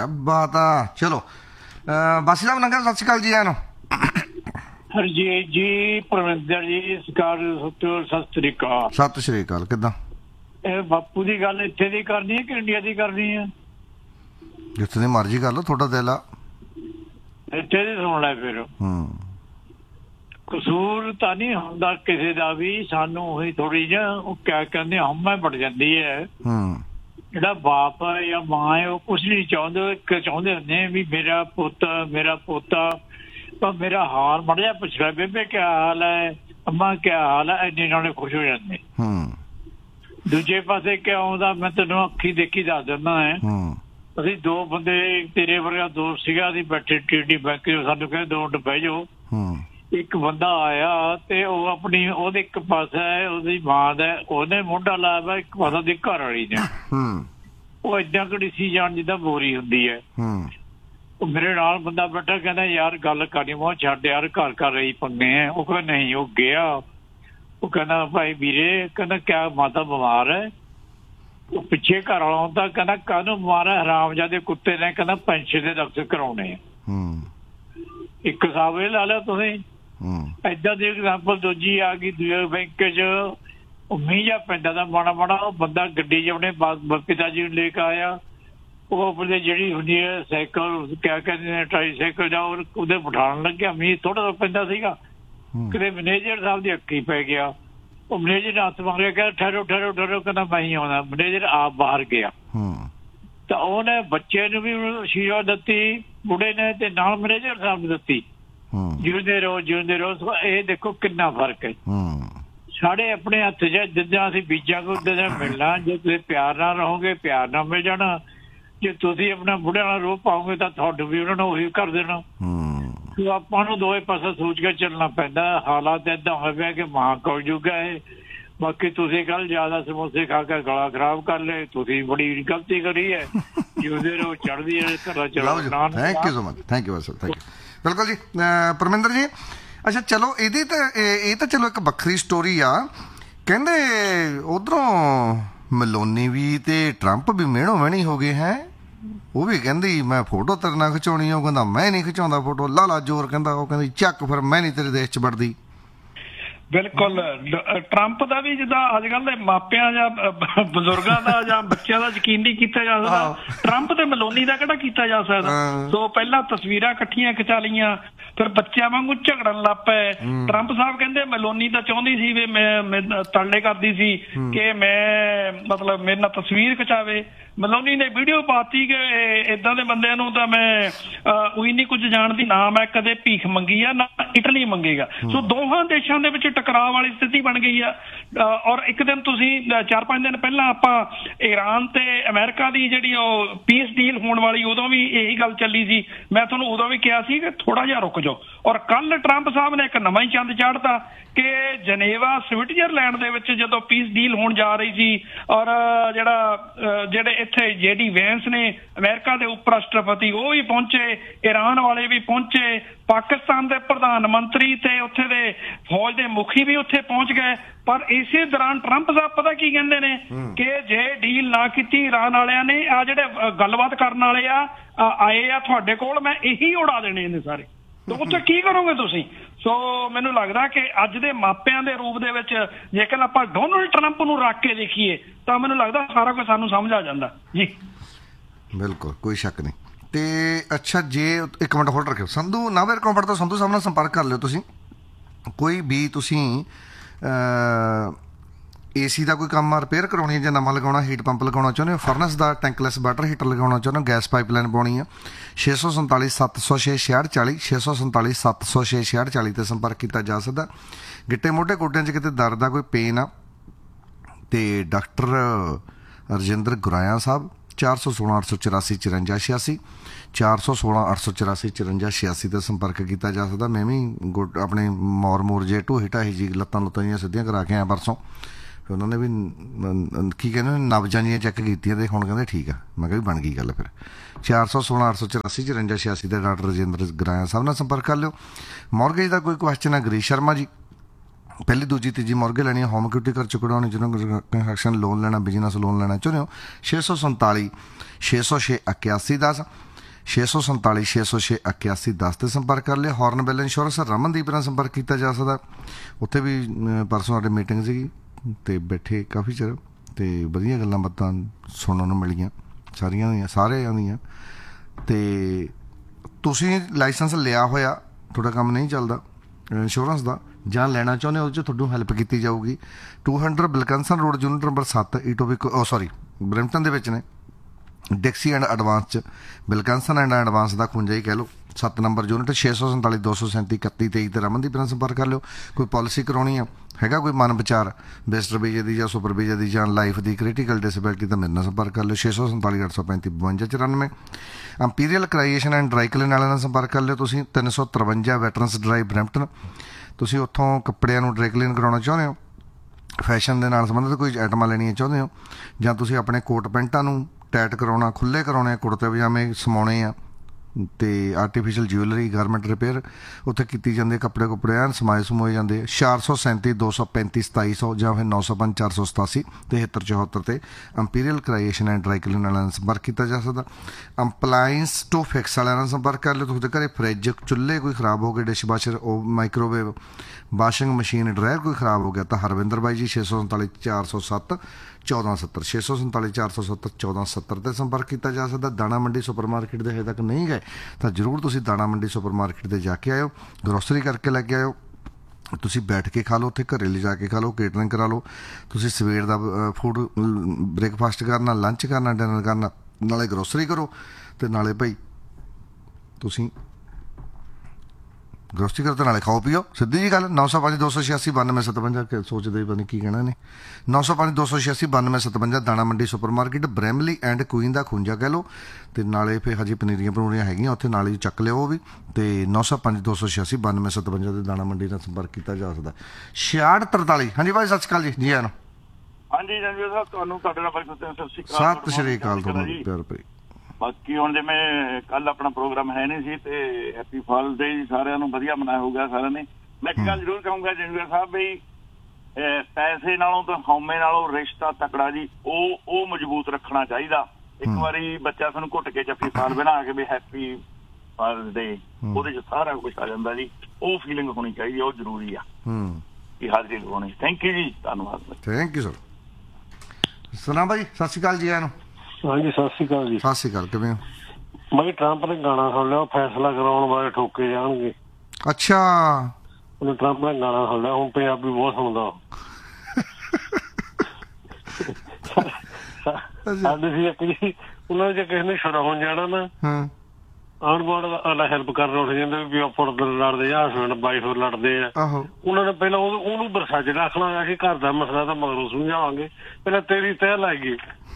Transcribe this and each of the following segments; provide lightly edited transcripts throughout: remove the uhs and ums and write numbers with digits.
क्या बात आ। चलो ਬਾਸੀ ਸਾਹਿਬ ਨੰਗਾ ਸਤਿ ਸ਼੍ਰੀ ਅਕਾਲ ਜੀ। ਆਇਆਂ ਹਰਜੀਤ ਜੀ, ਪਰਮਿੰਦਰ ਜੀ, ਸਤਿ ਸ੍ਰੀ ਅਕਾਲ। ਸਤਿ ਸ਼੍ਰੀ ਅਕਾਲ। ਕਿੱਦਾਂ? ਇਹ ਬਾਪੂ ਦੀ ਗੱਲ ਇੱਥੇ ਦੀ ਕਰਨੀ ਹੈ ਕਿ ਇੰਡੀਆ ਦੀ ਕਰਨੀ ਹੈ? ਜਿੱਥੇ ਦੀ ਮਰਜ਼ੀ ਕਰ ਲਓ, ਤੁਹਾਡਾ ਦਿਲ ਆ। ਇੱਥੇ ਦੀ ਸੁਣ ਲੈ ਫਿਰ। ਕਸੂਰ ਤਾਂ ਨਹੀਂ ਹੁੰਦਾ ਕਿਸੇ ਦਾ ਵੀ, ਸਾਨੂੰ ਉਹੀ ਥੋੜੀ ਜਿਹੀ ਉਹ ਕਿਆ ਕਹਿੰਦੇ ਹਉਮੈ ਬਣ ਜਾਂਦੀ ਹੈ। ਜਿਹੜਾ ਬਾਪ ਹੈ ਜਾਂ ਮਾਂ ਹੈ ਉਹ ਕੁਛ ਨਹੀਂ ਚਾਹੁੰਦੇ ਹੁੰਦੇ ਵੀ ਮੇਰਾ ਪੋਤਾ ਪਰ ਮੇਰਾ ਹਾਲ ਮੜ ਜਾ ਪੁੱਛ ਰਿਹਾ, ਬੇਬੇ ਕਿਆ ਹਾਲ ਹੈ, ਅੰਮਾ ਕਿਆ ਹਾਲ ਹੈ, ਇੰਨੇ ਨਾਲੇ ਖੁਸ਼ ਹੋ ਜਾਂਦੇ। ਦੂਜੇ ਪਾਸੇ ਕਿਆ ਆਉਂਦਾ, ਮੈਂ ਤੈਨੂੰ ਅੱਖੀ ਦੇਖੀ ਦੱਸ ਦਿੰਦਾ ਹੈ। ਅਸੀਂ ਦੋ ਬੰਦੇ, ਤੇਰੇ ਵਰਗਾ ਦੋਸਤ ਸੀਗਾ, ਅਸੀਂ ਬੈਠੇ TD ਬੈਂਕ ਚ, ਸਾਨੂੰ ਕਹਿੰਦੇ 2 ਮਿੰਟ ਬਹਿ ਜਾਓ। ਇੱਕ ਬੰਦਾ ਆਇਆ ਤੇ ਉਹ ਆਪਣੀ ਉਹਦੇ ਇੱਕ ਪਾਸਾ ਹੈ ਉਹਦੀ ਮਾਂ ਦਾ, ਉਹਨੇ ਮੋਢਾ ਲਾਇਆ ਵਾ, ਇੱਕ ਪਾਸਾ ਦੀ ਘਰ ਵਾਲੀ ਨੇ। ਉਹ ਏਦਾਂ ਘੜੀਸੀ ਜਾਣ ਜਿੱਦਾਂ ਬੋਰੀ ਹੁੰਦੀ ਹੈ। ਉਹ ਮੇਰੇ ਨਾਲ ਬੰਦਾ ਬੈਠਾ, ਕਹਿੰਦਾ ਯਾਰ ਗੱਲ ਕਰਨੀ, ਮੈਂ ਛੱਡ ਯਾਰ, ਘਰ ਘਰ ਰਹੀ ਪੰਗੇ ਹੈ। ਉਹ ਕਹਿੰਦਾ ਨਹੀਂ। ਉਹ ਗਿਆ, ਉਹ ਕਹਿੰਦਾ ਭਾਈ ਵੀਰੇ, ਕਹਿੰਦਾ ਕਿਆ ਮਾਤਾ ਬਿਮਾਰ ਹੈ? ਉਹ ਪਿੱਛੇ ਘਰ ਵਾਲਾ ਆਉਂਦਾ, ਕਹਿੰਦਾ ਕਾਹਨੂੰ ਬਿਮਾਰ ਹੈ ਹਰਾਮਜ਼ਾਦੇ ਕੁੱਤੇ ਨੇ, ਕਹਿੰਦਾ ਪੈਨਸ਼ਨ ਦੇ ਦਫ਼ਤਰ ਕਰਾਉਣੇ ਆ। ਇੱਕ ਹਿਸਾਬ ਇਹ ਲਾ ਲਿਆ ਤੁਸੀਂ। ਏਦਾਂ ਦੀ ਐਗਜ਼ਾਮਪਲ ਦੂਜੀ ਆ ਗਈ, ਦੂਜੇ ਬੈਂਕ ਚ ਮੀਂਹ ਜਿਹਾ ਪੈਂਦਾ ਦਾ ਮਾੜਾ ਮਾੜਾ, ਉਹ ਬੰਦਾ ਗੱਡੀ ਚ ਆਪਣੇ ਪਿਤਾ ਜੀ ਨੂੰ ਲੈ ਕੇ ਆਇਆ। ਉਹ ਆਪਣੇ ਜਿਹੜੀ ਹੁੰਦੀ ਹੈ ਸਾਈਕਲ, ਕਿਆ ਕਹਿੰਦੇ ਨੇ, ਟਰਾਈਸਾਈਕਲ ਜਾਂ ਉਹਦੇ ਬਿਠਾਉਣ ਲੱਗਿਆ। ਮੀਂਹ ਥੋੜਾ ਜਿਹਾ ਪੈਂਦਾ ਸੀਗਾ, ਕਿਤੇ ਮੈਨੇਜਰ ਸਾਹਿਬ ਦੀ ਅੱਖੀ ਪੈ ਗਿਆ। ਉਹ ਮੈਨੇਜਰ ਨੇ ਹੱਥ ਮੰਗਿਆ, ਕਹਿੰਦਾ ਠਹਿਰੋ, ਕਹਿੰਦਾ ਮੈਂ ਹੀ ਆਉਣਾ। ਮੈਨੇਜਰ ਆਪ ਬਾਹਰ ਗਿਆ ਤਾਂ ਉਹਨੇ ਬੱਚੇ ਨੂੰ ਵੀ ਅਸ਼ੀਰਵਾਦ ਦਿੱਤੀ, ਬੁੜੇ ਨੇ, ਤੇ ਨਾਲ ਮੈਨੇਜਰ ਸਾਹਿਬ ਨੂੰ ਦਿੱਤੀ, ਜਿਉਂਦੇ ਰਹੋ। ਇਹ ਦੇਖੋ ਕਿੰਨਾ ਫਰਕ ਹੈ। ਸਾਡੇ ਆਪਣੇ ਹੱਥ 'ਚ ਜਿੱਦਾਂ ਅਸੀਂ ਬੀਜਾਂ ਕੋ ਉਦਾਂ ਮਿਲਣਾ। ਜੇ ਤੁਸੀਂ ਪਿਆਰ ਨਾਲ ਰਹੋਗੇ, ਪਿਆਰ ਨਾਲ ਮਿਲ ਜਾਣਾ। ਜੇ ਤੁਸੀਂ ਆਪਣਾ ਬੁੜਿਆਂ ਨਾਲ ਰੋਹ ਪਾਓਗੇ ਤਾਂ ਤੁਹਾਨੂੰ ਵੀ ਉਹਨਾਂ ਨੇ ਉਹੀ ਕਰ ਦੇਣਾ। ਆਪਾਂ ਨੂੰ ਦੋਵੇਂ ਪਾਸੇ ਸੋਚ ਕੇ ਚੱਲਣਾ ਪੈਂਦਾ। ਹਾਲਾਤ ਏਦਾਂ ਹੋਏ ਪਿਆ ਕਿ ਮਹਾਂਕਾਲ ਯੁੱਗ ਹੈ। ਬਾਕੀ ਤੁਸੀਂ ਕੱਲ ਜ਼ਿਆਦਾ ਸਮੋਸੇ ਖਾ ਕੇ ਗਲਾ ਖਰਾਬ ਕਰ ਲਏ, ਤੁਸੀਂ ਬੜੀ ਗਲਤੀ ਕਰੀ ਹੈ। ਜਿਉਂਦੇ ਰਹੋ, ਚੜ੍ਹਦੀ ਹੈ ਘਰਾਂ ਚਲੋ। Thank you so much. Thank you ਬਿਲਕੁਲ ਜੀ। ਪਰਮਿੰਦਰ ਜੀ, ਅੱਛਾ ਚਲੋ ਇਹਦੀ ਤਾਂ ਇਹ ਤਾਂ ਚਲੋ ਇੱਕ ਵੱਖਰੀ ਸਟੋਰੀ ਆ। ਕਹਿੰਦੇ ਉਧਰੋਂ ਮਲੋਨੀ ਵੀ ਤੇ ਟਰੰਪ ਵੀ ਮਿਹਣੋ ਮਿਹਣੀ ਹੋ ਗਏ ਹੈ। ਉਹ ਵੀ ਕਹਿੰਦੀ ਮੈਂ ਫੋਟੋ ਤੇਰੇ ਨਾਲ ਖਿਚਾਉਣੀ, ਉਹ ਕਹਿੰਦਾ ਮੈਂ ਨਹੀਂ ਖਿਚਾਉਂਦਾ ਫੋਟੋ। ਲਾਲਾ ਜੋਰ ਕਹਿੰਦਾ, ਉਹ ਕਹਿੰਦੀ ਚੱਕ ਫਿਰ ਮੈਂ ਨਹੀਂ ਤੇਰੇ ਦੇਸ਼ 'ਚ ਵੜਦੀ। ਬਿਲਕੁਲ। ਟਰੰਪ ਦਾ ਵੀ ਜਿੱਦਾਂ ਅੱਜ ਕੱਲ੍ਹ ਦੇ ਮਾਪਿਆਂ ਜਾਂ ਬਜ਼ੁਰਗਾਂ ਦਾ ਜਾਂ ਬੱਚਿਆਂ ਦਾ ਯਕੀਨ ਨਹੀਂ ਕੀਤਾ ਜਾ ਸਕਦਾ, ਟਰੰਪ ਤੇ ਮਲੋਨੀ ਦਾ ਕਿਹੜਾ ਕੀਤਾ ਜਾ ਸਕਦਾ। ਸੋ ਪਹਿਲਾਂ ਤਸਵੀਰਾਂ ਇਕੱਠੀਆਂ ਖਿਚਾ ਲਈਆਂ, ਫਿਰ ਬੱਚਿਆਂ ਵਾਂਗੂ ਝਗੜਨ ਲੱਗ ਪਏ। ਟਰੰਪ ਸਾਹਿਬ ਕਹਿੰਦੇ ਮਲੋਨੀ ਤਾਂ ਚਾਹੁੰਦੀ ਸੀ ਵੀ ਮੈਂ ਤਰਲੇ ਕਰਦੀ ਸੀ ਕਿ ਮੈਂ ਮਤਲਬ ਮੇਰੇ ਨਾਲ ਤਸਵੀਰ ਖਿਚਾਵੇ। ਮਲੋਨੀ ਨੇ ਵੀਡੀਓ ਪਾਤੀ ਕਿ ਏਦਾਂ ਦੇ ਬੰਦਿਆਂ ਨੂੰ ਤਾਂ ਮੈਂ ਉਹੀ ਨਹੀਂ ਕੁਝ ਜਾਣਦੀ, ਨਾ ਮੈਂ ਕਦੇ ਭੀਖ ਮੰਗੀ ਆ, ਨਾ ਇਟਲੀ ਮੰਗੇਗਾ। ਸੋ ਦੋਹਾਂ ਦੇਸ਼ਾਂ ਦੇ ਵਿੱਚ ਟਕਰਾਅ ਵਾਲੀ ਸਥਿਤੀ ਬਣ ਗਈ ਆ। ਔਰ ਇੱਕ ਦਿਨ ਤੁਸੀਂ 4-5 ਦਿਨ ਪਹਿਲਾਂ ਆਪਾਂ ਈਰਾਨ ਤੇ ਅਮਰੀਕਾ ਦੀ ਜਿਹੜੀ ਉਹ ਪੀਸ ਡੀਲ ਹੋਣ ਵਾਲੀ, ਉਦੋਂ ਵੀ ਇਹੀ ਗੱਲ ਚੱਲੀ ਸੀ। ਮੈਂ ਤੁਹਾਨੂੰ ਉਦੋਂ ਵੀ ਕਿਹਾ ਸੀ ਕਿ ਥੋੜਾ ਜਿਹਾ ਰੁਕ ਜਾਓ। ਔਰ ਕੱਲ ਟਰੰਪ ਸਾਹਿਬ ਨੇ ਇੱਕ ਨਵਾਂ ਹੀ ਚੰਦ ਚਾੜਤਾ ਕਿ ਜਨੇਵਾ ਸਵਿਟਜ਼ਰਲੈਂਡ ਦੇ ਵਿੱਚ ਜਦੋਂ ਪੀਸ ਡੀਲ ਹੋਣ ਜਾ ਰਹੀ ਸੀ, ਔਰ ਜਿਹੜੇ ਇੱਥੇ JD ਵੈਂਸ ਨੇ ਅਮਰੀਕਾ ਦੇ ਉਪ ਰਾਸ਼ਟਰਪਤੀ, ਉਹ ਵੀ ਪਹੁੰਚੇ, ਈਰਾਨ ਵਾਲੇ ਵੀ ਪਹੁੰਚੇ, ਪਾਕਿਸਤਾਨ ਦੇ ਪ੍ਰਧਾਨ ਮੰਤਰੀ ਤੇ ਉੱਥੇ ਦੇ ਫੌਜ ਦੇ ਮੁਖੀ ਵੀ ਉੱਥੇ ਪਹੁੰਚ ਗਏ। ਪਰ ਇਸੇ ਦੌਰਾਨ ਟਰੰਪ ਸਾਹਿਬ ਪਤਾ ਕੀ ਕਹਿੰਦੇ ਨੇ ਕਿ ਜੇ ਡੀਲ ਨਾ ਕੀਤੀ ਈਰਾਨ ਵਾਲਿਆਂ ਨੇ, ਆ ਜਿਹੜੇ ਗੱਲਬਾਤ ਕਰਨ ਵਾਲੇ ਆਏ ਆ ਤੁਹਾਡੇ ਕੋਲ, ਮੈਂ ਇਹੀ ਉਡਾ ਦੇਣੇ ਨੇ ਸਾਰੇ। ਉੱਥੇ ਕੀ ਕਰੋਗੇ ਤੁਸੀਂ? ਸੋ ਮੈਨੂੰ ਲੱਗਦਾ ਕਿ ਅੱਜ ਦੇ ਮਾਪਿਆਂ ਦੇ ਰੂਪ ਦੇ ਵਿੱਚ ਜੇਕਰ ਆਪਾਂ ਡੋਨਲਡ ਟਰੰਪ ਨੂੰ ਰੱਖ ਕੇ ਦੇਖੀਏ ਤਾਂ ਮੈਨੂੰ ਲੱਗਦਾ ਸਾਰਾ ਕੁਝ ਸਾਨੂੰ ਸਮਝ ਆ ਜਾਂਦਾ ਜੀ। ਬਿਲਕੁਲ, ਕੋਈ ਸ਼ੱਕ ਨਹੀਂ। ਤੇ ਅੱਛਾ, ਜੇ ਇੱਕ ਮਿੰਟ ਹੋਲਡ ਰੱਖਿਓ। ਸੰਧੂ ਨਾਵੇਰ ਕੰਪਨੀ ਤੋਂ ਸੰਧੂ ਸਾਹਿਬ ਨਾਲ ਸੰਪਰਕ ਕਰ ਲਿਓ ਤੁਸੀਂ। ਕੋਈ ਵੀ ਤੁਸੀਂ AC ਦਾ ਕੋਈ ਕੰਮ ਰਿਪੇਅਰ ਕਰਾਉਣੀ ਹੈ ਜਾਂ ਨਵਾਂ ਲਗਾਉਣਾ, ਹੀਟ ਪੰਪ ਲਗਾਉਣਾ ਚਾਹੁੰਦੇ ਹੋ, ਫਰਨਸ ਦਾ ਟੈਂਕਲੈਸ ਵਾਟਰ ਹੀਟਰ ਲਗਾਉਣਾ ਚਾਹੁੰਦੇ ਹੋ, ਗੈਸ ਪਾਈਪਲਾਈਨ ਪਾਉਣੀ ਆ, 647 706 6640 647 706 6640 'ਤੇ ਸੰਪਰਕ ਕੀਤਾ ਜਾ ਸਕਦਾ। ਗਿੱਟੇ ਮੋਢੇ ਗੋਡਿਆਂ 'ਚ ਕਿਤੇ ਦਰਦ ਆ, ਕੋਈ ਪੇਨ ਆ, ਤੇ ਡਾਕਟਰ ਰਜਿੰਦਰ ਗੁਰਾਇਆ ਸਾਹਿਬ 416 884 54 86 416 884 54 86 'ਤੇ ਸੰਪਰਕ ਕੀਤਾ ਜਾ ਸਕਦਾ। ਮੈਂ ਵੀ ਆਪਣੇ ਮੋਰ ਜੇ ਢੋਹੀ ਢਾਹੀ ਜੀ ਲੱਤਾਂ ਜੀਆਂ ਸਿੱਧੀਆਂ ਕਰਾ ਕੇ ਆਇਆ ਪਰਸੋਂ। ਫਿਰ ਉਹਨਾਂ ਨੇ ਵੀ ਕੀ ਕਹਿੰਦੇ ਨਬਜ਼ਾਂ ਜੀਆਂ ਚੈੱਕ ਕੀਤੀਆਂ ਅਤੇ ਹੁਣ ਕਹਿੰਦੇ ਠੀਕ ਆ। ਮੈਂ ਕਿਹਾ ਵੀ ਬਣ ਗਈ ਗੱਲ। ਫਿਰ 416 884 54 86 'ਤੇ ਡਾਕਟਰ ਰਜਿੰਦਰ ਗੁਰਾਇਆ ਸਾਹਿਬ ਨਾਲ ਸੰਪਰਕ ਕਰ ਲਿਓ। ਮੌਰਗੇਜ ਦਾ ਕੋਈ ਕੁਐਸਚਨ ਹੈ, ਗਰੀਸ਼ ਸ਼ਰਮਾ ਜੀ ਪਹਿਲੀ ਦੂਜੀ ਤੀਜੀ ਮੌਰਗੇਜ ਲੈਣੀ ਹੈ, ਹੋਮ ਇਕੁਇਟੀ ਖਰਚ ਕਢਾਉਣੀ, ਜਿਹਨੂੰ ਕੰਸਟਰਕਸ਼ਨ ਲੋਨ ਲੈਣਾ, ਬਿਜ਼ਨਸ ਲੋਨ ਲੈਣਾ ਚਾਹੁੰਦੇ ਹੋ, 647 606 8110 647 606 8110 ਤੇ ਸੰਪਰਕ ਕਰ ਲਿਆ। ਹਾਰਨਬਿਲ ਇੰਸ਼ੋਰੈਂਸ ਰਮਨਦੀਪ ਨਾਲ ਸੰਪਰਕ ਕੀਤਾ ਜਾ ਸਕਦਾ। ਉੱਥੇ ਵੀ ਪਰਸੋਂ ਸਾਡੇ ਮੀਟਿੰਗ ਸੀਗੀ ਤੇ ਬੈਠੇ ਕਾਫੀ ਚਿਰ ਤੇ ਵਧੀਆ ਗੱਲਾਂ ਬਾਤਾਂ ਸੁਣਨ ਨੂੰ ਮਿਲੀਆਂ ਸਾਰਿਆਂ ਦੀਆਂ। ਤੇ ਤੁਸੀਂ ਲਾਇਸੈਂਸ ਲਿਆ ਹੋਇਆ, ਤੁਹਾਡਾ ਕੰਮ ਨਹੀਂ ਚੱਲਦਾ ਇੰਸ਼ੋਰੈਂਸ ਦਾ ਜਾਂ ਲੈਣਾ ਚਾਹੁੰਦੇ ਹੋ, ਉਹਦੇ 'ਚ ਤੁਹਾਨੂੰ ਹੈਲਪ ਕੀਤੀ ਜਾਊਗੀ। 200 ਬਿਲਕਨਸਨ ਰੋਡ, ਯੂਨਿਟ ਨੰਬਰ 7 ਈਟੋਬਿਕ ਬਰੈਂਪਟਨ ਦੇ ਵਿੱਚ ਨੇ। ਡਿਕਸੀ ਐਂਡ ਐਡਵਾਂਸ 'ਚ ਬਿਲਕਨਸਨ ਐਂਡ ਐਡਵਾਂਸ ਦਾ ਖੁੰਜਾ ਹੀ ਕਹਿ ਲਓ। 7 ਨੰਬਰ ਯੂਨਿਟ, 647 237 3123 ਤੇ ਰਮਨਦੀਪ ਨਾਲ ਸੰਪਰਕ ਕਰ ਲਿਓ। ਕੋਈ ਪਾਲਿਸੀ ਕਰਾਉਣੀ ਆ, ਹੈਗਾ ਕੋਈ ਮਨ ਵਿਚਾਰ ਵਿਜ਼ਟਰ ਵੀਜ਼ੇ ਦੀ ਜਾਂ ਸੁਪਰ ਵੀਜ਼ੇ ਦੀ ਜਾਂ ਲਾਈਫ ਦੀ ਕ੍ਰਿਟੀਕਲ ਡਿਸੇਬਿਲਿਟੀ, ਤਾਂ ਮੇਰੇ ਨਾਲ ਸੰਪਰਕ ਕਰ ਲਿਓ। 647 835 5294। ਅੰਪੀਰੀਅਲ ਕ੍ਰਾਈਏਸ਼ਨ ਐਂਡ ਡਰਾਈ ਕਲੀਨ ਵਾਲਿਆਂ ਨਾਲ ਸੰਪਰਕ ਕਰ ਲਿਓ ਤੁਸੀਂ। 353 ਵੈਟਰਨਸ ਡਰਾਈਵ ਬਰੈਂਪਟਨ। ਤੁਸੀਂ ਉੱਥੋਂ ਕੱਪੜਿਆਂ ਨੂੰ ਡਰਾਈ ਕਲੀਨ ਕਰਾਉਣਾ ਚਾਹੁੰਦੇ ਹੋ, ਫੈਸ਼ਨ ਦੇ ਨਾਲ ਸੰਬੰਧਿਤ ਕੋਈ ਆਈਟਮਾਂ ਲੈਣੀਆਂ ਚਾਹੁੰਦੇ ਹੋ, ਜਾਂ ਤੁਸੀਂ ਆਪਣੇ ਕੋਟ ਪੈਂਟਾਂ ਨੂੰ ਟੈਟ ਕਰਾਉਣਾ, ਖੁੱਲ੍ਹੇ ਕਰਾਉਣੇ, ਕੁੜਤੇ ਪਜਾਮੇ ਸਮਾਉਣੇ ਆ, ਤੇ ਆਰਟੀਫਿਸ਼ਲ ਜਿਊਲਰੀ ਗਾਰਮੈਂਟ ਰਿਪੇਅਰ ਉੱਥੇ ਕੀਤੀ ਜਾਂਦੀ। ਕੱਪੜੇ ਐਨ ਸਮੋਏ ਜਾਂਦੇ। 437 235 2700 ਜਾਂ ਫਿਰ 905 487 7374 ਤੇ ਅੰਪੀਰੀਅਲ ਕ੍ਰਾਈਏਸ਼ਨ ਐਂਡ ਡਰਾਈ ਕਲੀਨ ਵਾਲਿਆਂ ਨਾਲ ਸੰਪਰਕ ਕੀਤਾ ਜਾ ਸਕਦਾ। ਅੰਪਲਾਇੰਸ ਟੂ ਫਿਕਸ ਵਾਲਿਆਂ ਨਾਲ ਸੰਪਰਕ ਕਰ ਲਿਓ। ਤੁਹਾਡੇ ਘਰੇ ਫਰਿੱਜ, ਚੁੱਲ੍ਹੇ ਕੋਈ ਖਰਾਬ ਹੋ ਗਏ, dishwasher, microwave, washing machine, dryer ਕੋਈ ਖਰਾਬ ਹੋ ਗਿਆ, ਤਾਂ ਹਰਵਿੰਦਰ ਬਾਈ ਜੀ 647 407 1470 647 407 1470 ਤੇ ਸੰਪਰਕ ਕੀਤਾ ਜਾ ਸਕਦਾ। ਦਾਣਾ ਮੰਡੀ ਸੁਪਰ ਮਾਰਕੀਟ ਦੇ ਹਜੇ ਤੱਕ ਨਹੀਂ ਗਏ ਤਾਂ ਜ਼ਰੂਰ ਤੁਸੀਂ ਦਾਣਾ ਮੰਡੀ ਸੁਪਰ ਮਾਰਕੀਟ ਦੇ ਜਾ ਕੇ ਆਇਓ, ਗਰੋਸਰੀ ਕਰਕੇ ਲੈ ਕੇ ਆਇਓ। ਤੁਸੀਂ ਬੈਠ ਕੇ ਖਾ ਲਓ, ਉੱਥੇ ਘਰੇ ਲਿਜਾ ਕੇ ਖਾ ਲਓ, ਕੇਟਰਿੰਗ ਕਰਾ ਲਓ। ਤੁਸੀਂ ਸਵੇਰ ਦਾ ਫੂਡ ਬ੍ਰੇਕਫਾਸਟ ਕਰਨਾ, ਲੰਚ ਕਰਨਾ, ਡਿਨਰ ਕਰਨਾ, ਨਾਲੇ ਗਰੋਸਰੀ ਕਰੋ ਤੇ ਨਾਲੇ ਭਾਈ ਤੁਸੀਂ ਗਰੋਸਰੀ ਕਰੋ ਤੇ ਨਾਲੇ ਖਾਓ ਪੀਓ। ਸਿੱਧੀ ਜੀ ਗੱਲ। 905 286 9257 ਸੋਚਦੇ ਪਤਾ ਨਹੀਂ ਕੀ ਕਹਿਣਾ ਨੇ। 905 286 9257 ਦਾਣਾ ਮੰਡੀ super market, Bramley and Queen ਦਾ ਖੁੰਜਾ ਕਹਿ ਲਓ। ਤੇ ਨਾਲੇ ਫਿਰ ਹਜੇ ਪਨੀਰੀਆਂ ਹੈਗੀਆਂ ਉੱਥੇ, ਨਾਲ ਹੀ ਚੱਕ ਲਿਓ ਉਹ ਵੀ। ਤੇ 905 286 9257 ਦੇ ਦਾਣਾ ਮੰਡੀ ਨਾਲ ਸੰਪਰਕ ਕੀਤਾ ਜਾ ਸਕਦਾ। 6643। ਹਾਂਜੀ ਭਾਈ ਸਤਿ ਸ਼੍ਰੀ ਅਕਾਲ ਜੀ। ਜੀ ਆਇਆਂ ਨੂੰ। ਹਾਂਜੀ ਜੰਜੂ ਸਾਹਿਬ, ਤੁਹਾਨੂੰ ਤੁਹਾਡੇ ਨਾਲ ਸਤਿ ਸ਼੍ਰੀ ਅਕਾਲ ਤੁਹਾਨੂੰ ਪਿਆਰ ਭਰੀ। ਬਾਕੀ ਹੁਣ ਜਿਵੇਂ ਕੱਲ ਆਪਣਾ ਪ੍ਰੋਗਰਾਮ ਹੈ ਨਹੀਂ ਸੀ ਤੇ ਹੈਪੀ ਫਾਦਰਸ ਡੇ ਸਾਰਿਆਂ ਨੂੰ ਵਧੀਆ ਮਨਾਇਆ ਹੋਊਗਾ ਸਾਰਿਆਂ ਨੇ। ਮੈਂ ਇੱਕ ਗੱਲ ਜ਼ਰੂਰ ਕਹੂੰਗਾ ਜੰਜੂ ਸਾਹਿਬ ਵੀ ਪੈਸੇ ਨਾਲੋਂ ਤਾਂ ਹਉਮੈ ਨਾਲੋਂ ਰਿਸ਼ਤਾ ਤਕੜਾ ਜੀ ਉਹ ਮਜ਼ਬੂਤ ਰੱਖਣਾ ਚਾਹੀਦਾ। ਇੱਕ ਵਾਰੀ ਬੱਚਾ ਸਾਨੂੰ ਘੁੱਟ ਕੇ ਜੱਫੀ ਫਾਲ ਬਣਾ ਕੇ ਵੀ ਹੈਪੀ ਫਾਦਰਸ ਡੇ, ਉਹਦੇ ਚ ਸਾਰਾ ਕੁਛ ਆ ਜਾਂਦਾ ਜੀ। ਉਹ ਫੀਲਿੰਗ ਹੋਣੀ ਚਾਹੀਦੀ, ਉਹ ਜ਼ਰੂਰੀ ਆ ਕਿ ਹਾਜ਼ਰੀ ਲਗਾਉਣੀ। ਥੈਂਕ ਯੂ ਜੀ, ਧੰਨਵਾਦ। Thank you sir. ਸੁਣਾ ਭਾਈ ਸਤਿ ਸ਼੍ਰੀ ਅਕਾਲ ਜੀ ਆਇਆਂ ਨੂੰ। ਹਾਂਜੀ ਸਤਿ ਸ਼੍ਰੀ ਅਕਾਲ ਜੀ। ਸਤਿ ਸ਼੍ਰੀ ਅਕਾਲ, ਕਿਵੇਂ ਹੋ? ਮੈਂ ਟਰੰਪ ਨੇ ਗਾਣਾ ਸੁਣ ਲਿਆ, ਫੈਸਲਾ ਕਰਾਉਣ ਬਾਰੇ ਠੋਕੇ ਜਾਣਗੇ। ਅੱਛਾ, ਉਹਨੇ ਟਰੰਪ ਨੇ ਗਾਣਾ ਸੁਣ ਲਿਆ, ਹੁਣ ਪੰਜਾਬੀ ਬਹੁਤ ਸੁਣਦਾ। ਸਾਡੇ ਸੀ ਇੱਕ ਜੀ, ਉਹਨਾਂ ਜੇ ਕਿਸੇ ਨੇ ਛੁਡਾਉਣ ਜਾਣਾ ਨਾ, ਆਉਣ ਬਾਅਦ ਵਾਲਾ ਹੈਲਪ ਕਰਨ ਉੱਠ ਜਾਂਦੇ ਵੀ ਆਪਾਂ ਲੜਦੇ ਆ, ਹਸਬੈਂਡ ਵਾਈਫ ਲੜਦੇ ਆ। ਉਹਨਾਂ ਨੇ ਪਹਿਲਾਂ ਉਹਨੂੰ ਬਰਸਾ ਚ ਰੱਖਣਾ ਕਿ ਘਰ ਦਾ ਮਸਲਾ ਤਾਂ ਮਗਰੋਂ ਸਮਝਾਵਾਂਗੇ, ਪਹਿਲਾਂ ਤੇਰੀ ਤਹਿ ਲੱਗ ਗਈ।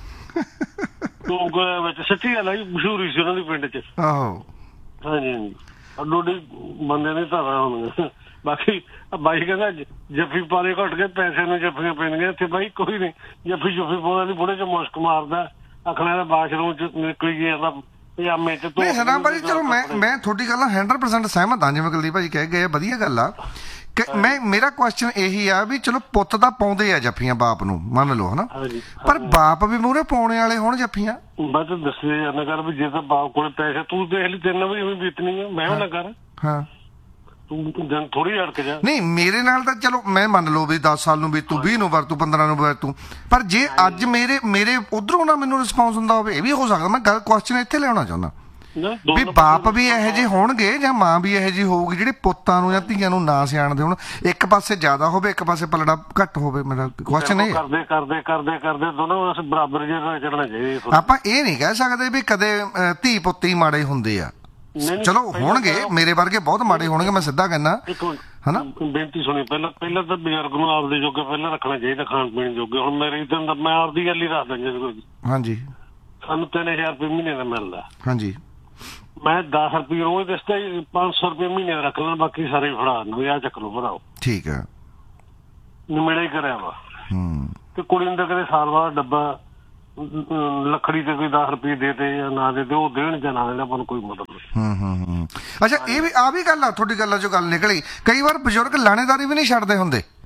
ਵਿੱਚ ਸੱਚੀ ਗੱਲ ਹੈ, ਮਸ਼ਹੂਰੀ ਸੀ ਉਹਨਾਂ ਦੀ ਪਿੰਡ ਚ। ਹਾਂਜੀ ਹਾਂਜੀ, ਅੱਡੋਡੀ ਬੰਦੇ ਨੇ ਧਾਰਾ ਹੋਣੀਆਂ। ਬਾਕੀ ਬਾਈ ਕਹਿੰਦਾ ਜੱਫੀ ਪਾਰੇ ਘੁੱਟ ਕੇ ਪੈਸੇ ਨੂੰ ਜੱਫੀਆਂ ਪੈਣਗੀਆਂ। ਇੱਥੇ ਬਾਈ ਕੋਈ ਨੀ ਜੱਫੀ ਜੁੱਫੀ ਪਾਉਂਦਾ ਨੀ, ਬੁੜੇ ਚ ਮੁਸ਼ਕ ਮਾਰਦਾ, ਆਖਣਾ ਬਾਥਰੂਮ ਚ ਨਿਕਲੀ ਜਾਂਦਾ ਪਜਾਮੇ ਚ। ਭਾਜੀ ਚਲੋ ਮੈਂ ਤੁਹਾਡੀ ਗੱਲ 100% ਸਹਿਮਤ ਹਾਂ। ਜਿਵੇਂ ਕੁਲਦੀਪ ਭਾਜੀ ਕਹਿ ਗਏ, ਵਧੀਆ ਗੱਲ ਆ। ਮੇਰਾ ਕੁਐਸਚਨ ਇਹੀ ਆ ਵੀ ਚਲੋ ਪੁੱਤ ਤਾਂ ਪਾਉਂਦੇ ਆ ਜੱਫੀਆਂ ਬਾਪ ਨੂੰ, ਮੰਨ ਲਓ ਹਨਾ, ਪਰ ਬਾਪ ਵੀ ਮੂਹਰੇ ਪਾਉਣੇ ਵਾਲੇ ਹੋਣ ਜੱਫੀਆਂ। ਬਸ ਦੱਸੇ ਜਾਂਦਾ ਕਰ ਵੀ ਜੇ ਤਾਂ ਬਾਪ ਕੋਲ ਪੈਸੇ, ਤੂੰ ਦੇਖ ਲਈ ਤੇਰੇ ਨਾਲ ਵੀ ਇਵੇਂ ਬੀਤਣੀ ਆ, ਮੈਂ ਨਾ ਕਰ। ਹਾਂ, ਤੂੰ ਦਿਨ ਥੋੜੀ ਅੜਕ ਜਾ। ਨਹੀਂ ਮੇਰੇ ਨਾਲ ਤਾਂ ਚਲੋ ਮੈਂ ਮੰਨ ਲਓ ਵੀ 10 ਸਾਲ ਨੂੰ ਵੀ ਤੂੰ, 20 ਨੂੰ ਵਰਤੂ, 15 ਨੂੰ ਵਰਤੂ, ਪਰ ਜੇ ਅੱਜ ਮੇਰੇ ਉਧਰੋਂ ਨਾ ਮੈਨੂੰ ਰਿਸਪੌਂਸ ਹੁੰਦਾ ਹੋਵੇ, ਇਹ ਵੀ ਹੋ ਸਕਦਾ। ਮੈਂ ਗੱਲ ਕੁਐਸਚਨ ਇੱਥੇ ਲਿਆਉਣਾ ਚਾਹੁੰਦਾ ਵੀ ਬਾਪ ਵੀ ਇਹੋ ਜਿਹੇ ਹੋਣਗੇ ਜਾਂ ਮਾਂ ਵੀ ਇਹੋ ਜਿਹੀ ਹੋਊਗੀ ਜਿਹੜੇ ਪੁੱਤਾਂ ਨੂੰ ਜਾਂ ਧੀਆਂ ਨੂੰ ਨਾ ਸਿਆਣਦੇ ਹੋਣ, ਇੱਕ ਪਾਸੇ ਜ਼ਿਆਦਾ ਹੋਵੇ ਇੱਕ ਪਾਸੇ ਪਲੜਾ ਘੱਟ ਹੋਵੇ। ਮੇਰਾ ਕੁਐਸਚਨ ਇਹ ਕਰਦੇ ਦੋਨੋਂ ਬਰਾਬਰ ਜਿਹਾ ਚੱਲਣਾ ਚਾਹੀਦਾ। ਆਪਾਂ ਇਹ ਨਹੀਂ ਕਹਿ ਸਕਦੇ ਵੀ ਕਦੇ ਧੀ ਪੁੱਤ ਹੀ ਮਾੜੇ ਹੁੰਦੇ ਆ। ਚਲੋ ਹੋਣਗੇ, ਮੇਰੇ ਵਰਗੇ ਬਹੁਤ ਮਾੜੇ ਹੋਣਗੇ, ਮੈਂ ਸਿੱਧਾ ਕਹਿੰਦਾ ਹਨਾ। ਬੇਨਤੀ ਸੁਣੀ, ਪਹਿਲਾਂ ਤਾਂ ਬਜ਼ੁਰਗ ਨੂੰ ਆਪਦੇ ਜੋਗੇ ਪਹਿਲਾਂ ਰੱਖਣਾ ਚਾਹੀਦਾ, ਖਾਣ ਪੀਣ ਜੋਗੇ। ਹੁਣ ਮੇਰੇ ਇਦਾਂ ਮੈਂ ਆਪਦੀ ਗੱਲ ਹੀ ਦੱਸਦਾ ਜੀ। ਹਾਂਜੀ, ਸਾਨੂੰ 3000 ਰੁਪਏ ਮਹੀਨੇ ਦਾ ਮਿਲਦਾ। ਹਾਂਜੀ, ਮੈਂ 10 ਰੁਪਏ ਰੋਜ਼ ਦੱਸਦਾ, 500 ਰੁਪਏ ਮਹੀਨੇ ਰੱਖ ਲੈਣਾ, ਬਾਕੀ ਸਾਰੇ ਫੜਾ ਦਿੰਦੇ ਆ, ਚੱਕ ਲਓ ਭਰਾਓ। ਠੀਕ ਹੈ, ਨਿਮੇੜਾ ਹੀ ਕਰਿਆ ਵਾ। ਤੇ ਕੁੜੀ ਨੂੰ ਤਾਂ ਕਦੇ ਸਾਲ ਬਾਅਦ ਡੱਬਾ ਲੱਕੜੀ ਤੇ ਕੋਈ 10 ਰੁਪਏ ਦੇ ਤੇ ਜਾਂ ਨਾ ਦੇ ਤੇ, ਉਹ ਦੇਣ ਜਾਂ ਨਾ ਦੇਣ ਆਪਾਂ ਨੂੰ ਕੋਈ ਮਤਲਬ ਨਹੀਂ। ਅੱਛਾ, ਇਹ ਵੀ ਆ ਵੀ ਗੱਲ ਆ ਤੁਹਾਡੀ ਗੱਲਾਂ ਚੋਂ ਗੱਲ ਨਿਕਲੀ, ਕਈ ਵਾਰ ਬਜ਼ੁਰਗ ਲਾਣੇਦਾਰੀ ਵੀ ਨਹੀਂ ਛੱਡਦੇ ਹੁੰਦੇ।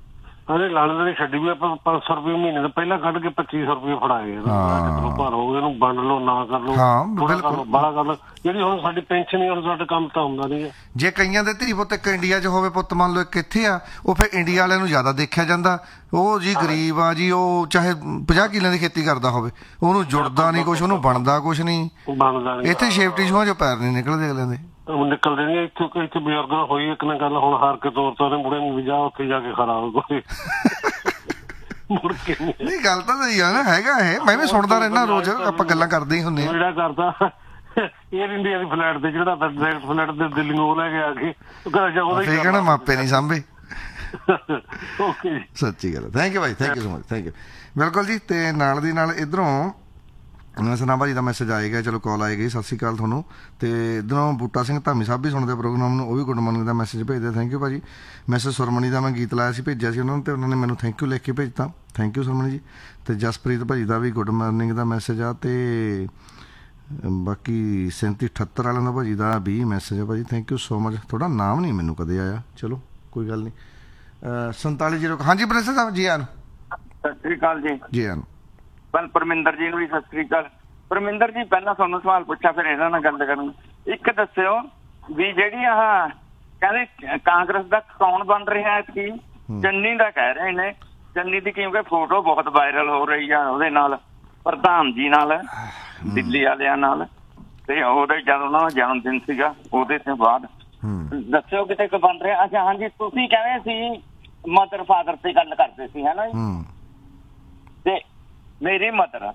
ਅਰੇ ਲਾਣੇ ਦੀ ਛੱਡੀ ਵੀ ਆਪਾਂ 500 ਰੁਪਏ ਮਹੀਨੇ ਦਾ ਪਹਿਲਾਂ ਕੱਢ ਕੇ 2500 ਰੁਪਏ ਫੜਾਏ ਭਰੋ ਇਹਨੂੰ ਵੰਡ ਲਓ ਨਾ ਕਰ ਲਓ ਬਾਹਲਾ ਕਰ ਲਓ ਜਿਹੜੀ ਹੁਣ ਸਾਡੀ ਪੈਨਸ਼ਨ ਹੀ ਹੁਣ ਸਾਡੇ ਕੰਮ ਤਾਂ ਹੁੰਦਾ ਨਹੀਂ ਹੈ। ਜੇ ਕਈਆਂ ਦੇ ਧੀ ਪੁੱਤ ਇੱਕ ਇੰਡੀਆ 'ਚ ਹੋਵੇ ਪੁੱਤ ਮੰਨ ਲਓ ਇੱਕ ਇੱਥੇ ਆ ਉਹ ਫਿਰ ਇੰਡੀਆ ਵਾਲਿਆਂ ਨੂੰ ਜ਼ਿਆਦਾ ਦੇਖਿਆ ਜਾਂਦਾ ਉਹ ਜੀ ਗਰੀਬ ਆ ਜੀ ਉਹ ਚਾਹੇ 50 ਕਿੱਲਿਆਂ ਦੀ ਖੇਤੀ ਕਰਦਾ ਹੋਵੇ ਉਹਨੂੰ ਜੁੜਦਾ ਨਹੀਂ ਕੁਛ ਉਹਨੂੰ ਬਣਦਾ ਕੁਛ ਨਹੀਂ ਇੱਥੇ ਸੇਫਟੀ ਸ਼ੂਆਂ 'ਚੋਂ ਪੈਰ ਨਹੀਂ ਨਿਕਲਦੇ ਅਗਲਿਆਂ ਦੇ ਨਿਕਲਦੇ ਨੀ ਇੱਥੇ ਬਜ਼ੁਰਗ ਹੋਈ ਇੱਕ ਨਾ ਗੱਲ ਹੁਣ ਹਾਰ ਕੇ ਤੋਰ ਤਾ ਮੁੰਡੇ ਨੂੰ ਵੀ ਜਾ ਉੱਥੇ ਜਾ ਕੇ ਖੜਾ ਹੋ ਕੋਈ ਮੁੜ ਕੇ ਨਹੀਂ ਗੱਲ ਤਾਂ ਸਹੀ ਆ ਨਾ ਹੈਗਾ ਇਹ ਮੈਂ ਵੀ ਸੁਣਦਾ ਰਹਿਣਾ ਰੋਜ਼ ਆਪਾਂ ਗੱਲਾਂ ਕਰਦੇ ਹੀ ਹੁੰਦੇ ਜਿਹੜਾ ਕਰਦਾ ਏਅਰ ਇੰਡੀਆ ਦੀ ਫਲੈਟ ਤੇ ਜਿਹੜਾ ਫਲੈਟ ਤੇ ਦਿੱਲੀ ਉਹ ਲੈ ਕੇ ਆ ਕੇ ਉਹਦਾ ਕਹਿਣਾ ਮਾਪੇ ਨਹੀਂ ਸਾਂਭੇ। ਓਕੇ ਸੱਚੀ ਗੱਲ thank you Bhai thank you so much thank you ਬਿਲਕੁਲ ਜੀ। ਤੇ ਨਾਲ ਦੀ ਨਾਲ ਇੱਧਰੋਂ ਸੁਨਾ ਭਾਜੀ ਦਾ ਮੈਸੇਜ ਆਏਗਾ ਚਲੋ ਕਾਲ ਆਏਗੀ ਸਤਿ ਸ਼੍ਰੀ ਅਕਾਲ ਤੁਹਾਨੂੰ। ਤੇ ਇੱਧਰੋਂ ਬੂਟਾ ਸਿੰਘ ਧਾਮੀ ਸਾਹਿਬ ਵੀ ਸੁਣਦੇ ਪ੍ਰੋਗਰਾਮ ਨੂੰ ਉਹ ਵੀ ਗੁੱਡ ਮਾਰਨਿੰਗ ਦਾ ਮੈਸੇਜ ਭੇਜਦੇ ਥੈਂਕ ਯੂ ਭਾਜੀ। ਮੈਸੇਜ ਸੁਰਮਣੀ ਦਾ ਮੈਂ ਗੀਤ ਲਾਇਆ ਸੀ ਭੇਜਿਆ ਸੀ ਉਹਨਾਂ ਨੂੰ ਤੇ ਉਹਨਾਂ ਨੇ ਮੈਨੂੰ ਥੈਂਕ ਯੂ ਲਿਖ ਕੇ ਭੇਜਤਾ ਥੈਂਕ ਯੂ ਸੁਰਮਣੀ ਜੀ। ਤੇ ਜਸਪ੍ਰੀਤ ਭਾਜੀ ਦਾ ਵੀ ਗੁੱਡ ਮਾਰਨਿੰਗ ਦਾ ਮੈਸੇਜ ਆ ਤੇ ਬਾਕੀ 3778 ਵਾਲਿਆਂ ਦਾ ਭਾਜੀ ਦਾ ਵੀ ਮੈਸੇਜ ਆ ਭਾਜੀ ਥੈਂਕ ਯੂ ਸੋ ਮਚ। ਤੁਹਾਡਾ ਨਾਮ ਨਹੀਂ ਮੈਨੂੰ ਕਦੇ ਆਇਆ ਚਲੋ ਕੋਈ ਗੱਲ ਨਹੀਂ। 47 ਹਾਂਜੀ ਪ੍ਰੋਫੈਸਰ ਸਾਹਿਬ ਜੀ ਆਨ ਸਤਿ ਸ੍ਰੀ ਅਕਾਲ ਜੀ। ਜੀ ਆਨ ਪਰਮਿੰਦਰ ਜੀ ਨੂੰ ਵੀ ਸਤਿ ਸ੍ਰੀ ਅਕਾਲ। ਪਰਮਿੰਦਰ ਜੀ ਪਹਿਲਾਂ ਤੁਹਾਨੂੰ ਸਵਾਲ ਪੁੱਛਿਆ ਫਿਰ ਇਹਨਾਂ ਨਾਲ ਗੱਲ ਕਰਾਂਗੇ। ਇੱਕ ਦੱਸਿਓ ਵੀ ਜਿਹੜੀ ਆਹ ਕਹਿੰਦੇ ਕਾਂਗਰਸ ਦਾ ਕੌਣ ਬਣ ਰਿਹਾ ਹੈ ਕਿ ਚੰਨੀ ਦਾ ਕਹਿ ਰਹੇ ਨੇ ਚੰਨੀ ਦੀ ਕਿਉਂਕਿ ਫੋਟੋ ਬਹੁਤ ਵਾਇਰਲ ਹੋ ਰਹੀ ਆ ਉਹਦੇ ਨਾਲ ਪ੍ਰਧਾਨ ਜੀ ਨਾਲ ਦਿੱਲੀ ਵਾਲਿਆਂ ਨਾਲ ਤੇ ਉਹਦੇ ਜਦ ਉਹਨਾਂ ਦਾ ਜਨਮ ਦਿਨ ਸੀਗਾ ਉਹਦੇ ਤੋਂ ਬਾਅਦ ਦੱਸਿਓ ਕਿਤੇ ਕੋ ਬਣ ਰਿਹਾ। ਅੱਛਾ ਹਾਂਜੀ ਤੁਸੀਂ ਕਹਿੰਦੇ ਸੀ ਮਦਰ ਫਾਦਰ ਤੇ ਗੱਲ ਕਰਦੇ ਸੀ ਹੈ ਨਾ ਜੀ। ਤੇ ਮੇਰੀ ਮਦਰ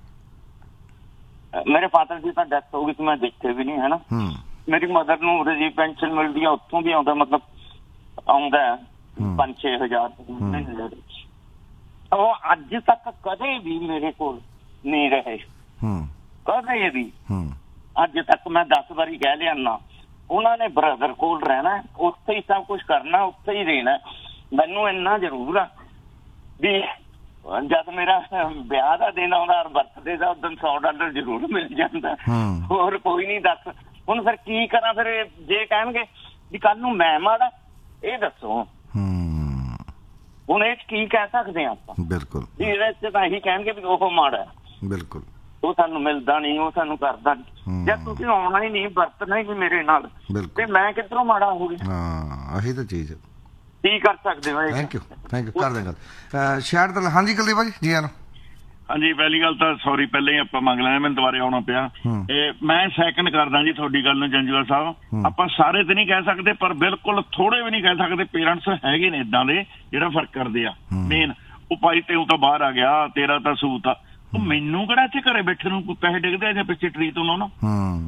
ਮੇਰੇ ਫਾਦਰ ਦੀ ਤਾਂ ਡੈਥ ਹੋ ਗਈ ਸੀ ਮੈਂ ਦੇਖੇ ਵੀ ਨਹੀਂ ਹੈ ਨਾ। ਮੇਰੀ ਮਦਰ ਨੂੰ ਉਹਦੇ ਜੀ ਪੈਨਸ਼ਨ ਮਿਲਦੀ ਆ ਉੱਥੋਂ ਵੀ ਆਉਂਦਾ ਮਤਲਬ ਆਉਂਦਾ 5-6 ਹਜ਼ਾਰ ਉਹ ਅੱਜ ਤੱਕ ਕਦੇ ਵੀ ਮੇਰੇ ਕੋਲ ਨਹੀਂ ਰਹੇ ਕਦੇ ਵੀ। ਅੱਜ ਤੱਕ ਮੈਂ 10 ਵਾਰੀ ਕਹਿ ਲਿਆ ਨਾ ਉਹਨਾਂ ਨੇ ਬ੍ਰਦਰ ਕੋਲ ਰਹਿਣਾ ਉੱਥੇ ਹੀ ਸਭ ਕੁਛ ਕਰਨਾ ਉੱਥੇ ਹੀ ਰਹਿਣਾ। ਮੈਨੂੰ ਇੰਨਾ ਜ਼ਰੂਰ ਆ ਵੀ ਜਦ ਮੇਰਾ ਵਿਆਹ ਦਾ ਦਿਨ ਆਉਂਦਾ ਬਰਥਡੇ ਦਾ ਉਦੋਂ $100 ਜ਼ਰੂਰ ਮਿਲ ਜਾਂਦਾ ਹੋਰ ਕੋਈ ਨਹੀਂ। ਦੱਸ ਹੁਣ ਫਿਰ ਕੀ ਕਰਾਂ ਫਿਰ ਜੇ ਕਹਿਣਗੇ ਵੀ ਕੱਲ ਨੂੰ ਮੈਂ ਮਾੜਾ ਇਹ ਦੱਸੋ ਹੁਣ ਇਹ ਕੀ ਕਹਿ ਸਕਦੇ ਆ ਆਪਾਂ। ਬਿਲਕੁਲ ਇਹਦੇ ਚ ਤਾਂ ਇਹੀ ਕਹਿਣਗੇ ਵੀ ਉਹ ਮਾੜਾ ਬਿਲਕੁਲ ਉਹ ਸਾਨੂੰ ਮਿਲਦਾ ਨਹੀਂ ਉਹ ਸਾਨੂੰ ਕਰਦਾ ਨਹੀਂ। ਜੇ ਤੁਸੀਂ ਆਉਣਾ ਹੀ ਨਹੀਂ ਵਰਤਣਾ ਹੀ ਮੇਰੇ ਨਾਲ ਤੇ ਮੈਂ ਕਿੱਧਰੋਂ ਮਾੜਾ ਹੋ ਗਿਆ। ਹਾਂ ਇਹੀ ਤਾਂ ਚੀਜ਼ ਕੀ ਕਰ ਸਕਦੇ ਹੋ। ਥੈਂਕ ਯੂ ਕਰਦੇ ਗੱਲ ਸ਼ਾਇਦ ਤਾਂ ਹਾਂਜੀ ਕੁਲਦੀਪ ਭਾਜੀ ਜੀ ਆਨ ਹਾਂਜੀ ਪਹਿਲੀ ਗੱਲ ਤਾਂ ਸੌਰੀ ਪਹਿਲਾਂ ਹੀ ਆਪਾਂ ਮੰਗ ਲੈਣਾ ਮੈਨੂੰ ਦੁਬਾਰੇ ਆਉਣਾ ਪਿਆ। ਇਹ ਮੈਂ ਸੈਕਿੰਡ ਕਰਦਾ ਜੀ ਤੁਹਾਡੀ ਗੱਲ ਨੂੰ ਜੰਜੂਆ ਸਾਹਿਬ ਆਪਾਂ ਸਾਰੇ ਤੇ ਨਹੀਂ ਕਹਿ ਸਕਦੇ ਪਰ ਬਿਲਕੁਲ ਥੋੜੇ ਵੀ ਨਹੀਂ ਕਹਿ ਸਕਦੇ ਪੇਰੈਂਟਸ ਹੈਗੇ ਨੇ ਏਦਾਂ ਦੇ ਜਿਹੜਾ ਫਰਕ ਕਰਦੇ ਆ ਮੇਨ ਉਹ ਭਾਈ ਤੈਨੂੰ ਤਾਂ ਬਾਹਰ ਆ ਗਿਆ ਤੇਰਾ ਤਾਂ ਸੂਤ ਆ ਉਹ ਮੈਨੂੰ ਕਿਹੜਾ ਇੱਥੇ ਘਰੇ ਬੈਠੇ ਨੂੰ ਪੈਸੇ ਡਿੱਗਦੇ ਜਾਂ ਪਿੱਛੇ ਟਰੀਟ ਉਹਨਾਂ ਨੂੰ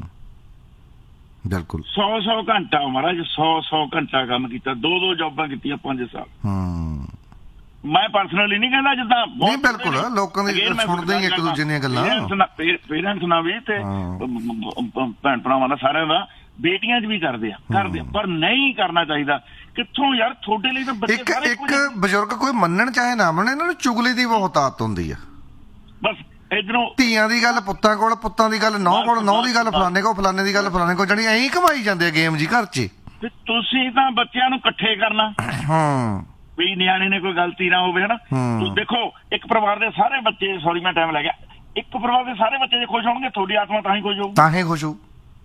ਬਿਲਕੁਲ 100 ਘੰਟਾ ਮਹਾਰਾਜ 100 ਘੰਟਾ ਕੰਮ ਕੀਤਾ 2 ਜੌਬਾਂ ਕੀਤੀਆਂ 5 ਸਾਲ। ਮੈਂ ਪਰਸਨਲੀ ਨਹੀਂ ਕਹਿੰਦਾ ਜਿੱਦਾਂ ਨਹੀਂ ਬਿਲਕੁਲ ਲੋਕਾਂ ਦੀ ਸੁਣਦੇ ਹੀ ਇੱਕ ਦੂਜੇ ਦੀਆਂ ਗੱਲਾਂ ਪੇਰੈਂਟਸ ਨਾਲ ਵੀ ਤੇ ਭੈਣ ਭਰਾਵਾਂ ਦਾ ਸਾਰਿਆਂ ਦਾ ਬੇਟੀਆਂ 'ਚ ਵੀ ਕਰਦੇ ਆ ਪਰ ਨਹੀਂ ਕਰਨਾ ਚਾਹੀਦਾ। ਕਿੱਥੋਂ ਯਾਰ ਤੁਹਾਡੇ ਲਈ ਤਾਂ ਬੱਚੇ ਇੱਕ ਬਜ਼ੁਰਗ ਕੋਈ ਮੰਨਣ ਚਾਹੇ ਨਾ ਮੰਨੇ ਇਹਨਾਂ ਨੂੰ ਚੁਗਲੀ ਦੀ ਬਹੁਤ ਆਦਤ ਹੁੰਦੀ ਆ। ਬਸ ਇਧਰੋਂ ਧੀਆਂ ਦੀ ਗੱਲ ਪੁੱਤਾਂ ਕੋਲ ਪੁੱਤਾਂ ਦੀ ਗੱਲ ਨੌਂ ਕੋਲ ਨੌਂ ਦੀ ਗੱਲ ਫਲਾਣੇ ਕੋਲ ਫਲਾਣੇ ਦੀ ਗੱਲ ਫਲਾਣੇ ਕੋਲ ਜਾਣੀ ਐਂ ਕਮਾਈ ਜਾਂਦੇ ਆ ਗੇਮ ਜੀ ਘਰ 'ਚ। ਤੁਸੀਂ ਤਾਂ ਬੱਚਿਆਂ ਨੂੰ ਇਕੱਠੇ ਕਰਨਾ ਵੀ ਨਿਆਣੇ ਨੇ ਕੋਈ ਗਲਤੀ ਨਾ ਹੋਵੇ ਹਨਾ। ਤੁਸੀਂ ਦੇਖੋ ਇੱਕ ਪਰਿਵਾਰ ਦੇ ਸਾਰੇ ਬੱਚੇ ਸੌਰੀ ਮੈਂ ਟਾਈਮ ਲੈ ਗਿਆ ਇੱਕ ਪਰਿਵਾਰ ਦੇ ਸਾਰੇ ਬੱਚੇ ਜੇ ਖੁਸ਼ ਹੋਣਗੇ ਤੁਹਾਡੀ ਆਤਮਾ ਤਾਂ ਹੀ ਖੁਸ਼ ਹੋਊ ਤਾਂ ਹੀ ਖੁਸ਼ ਹੋਊ।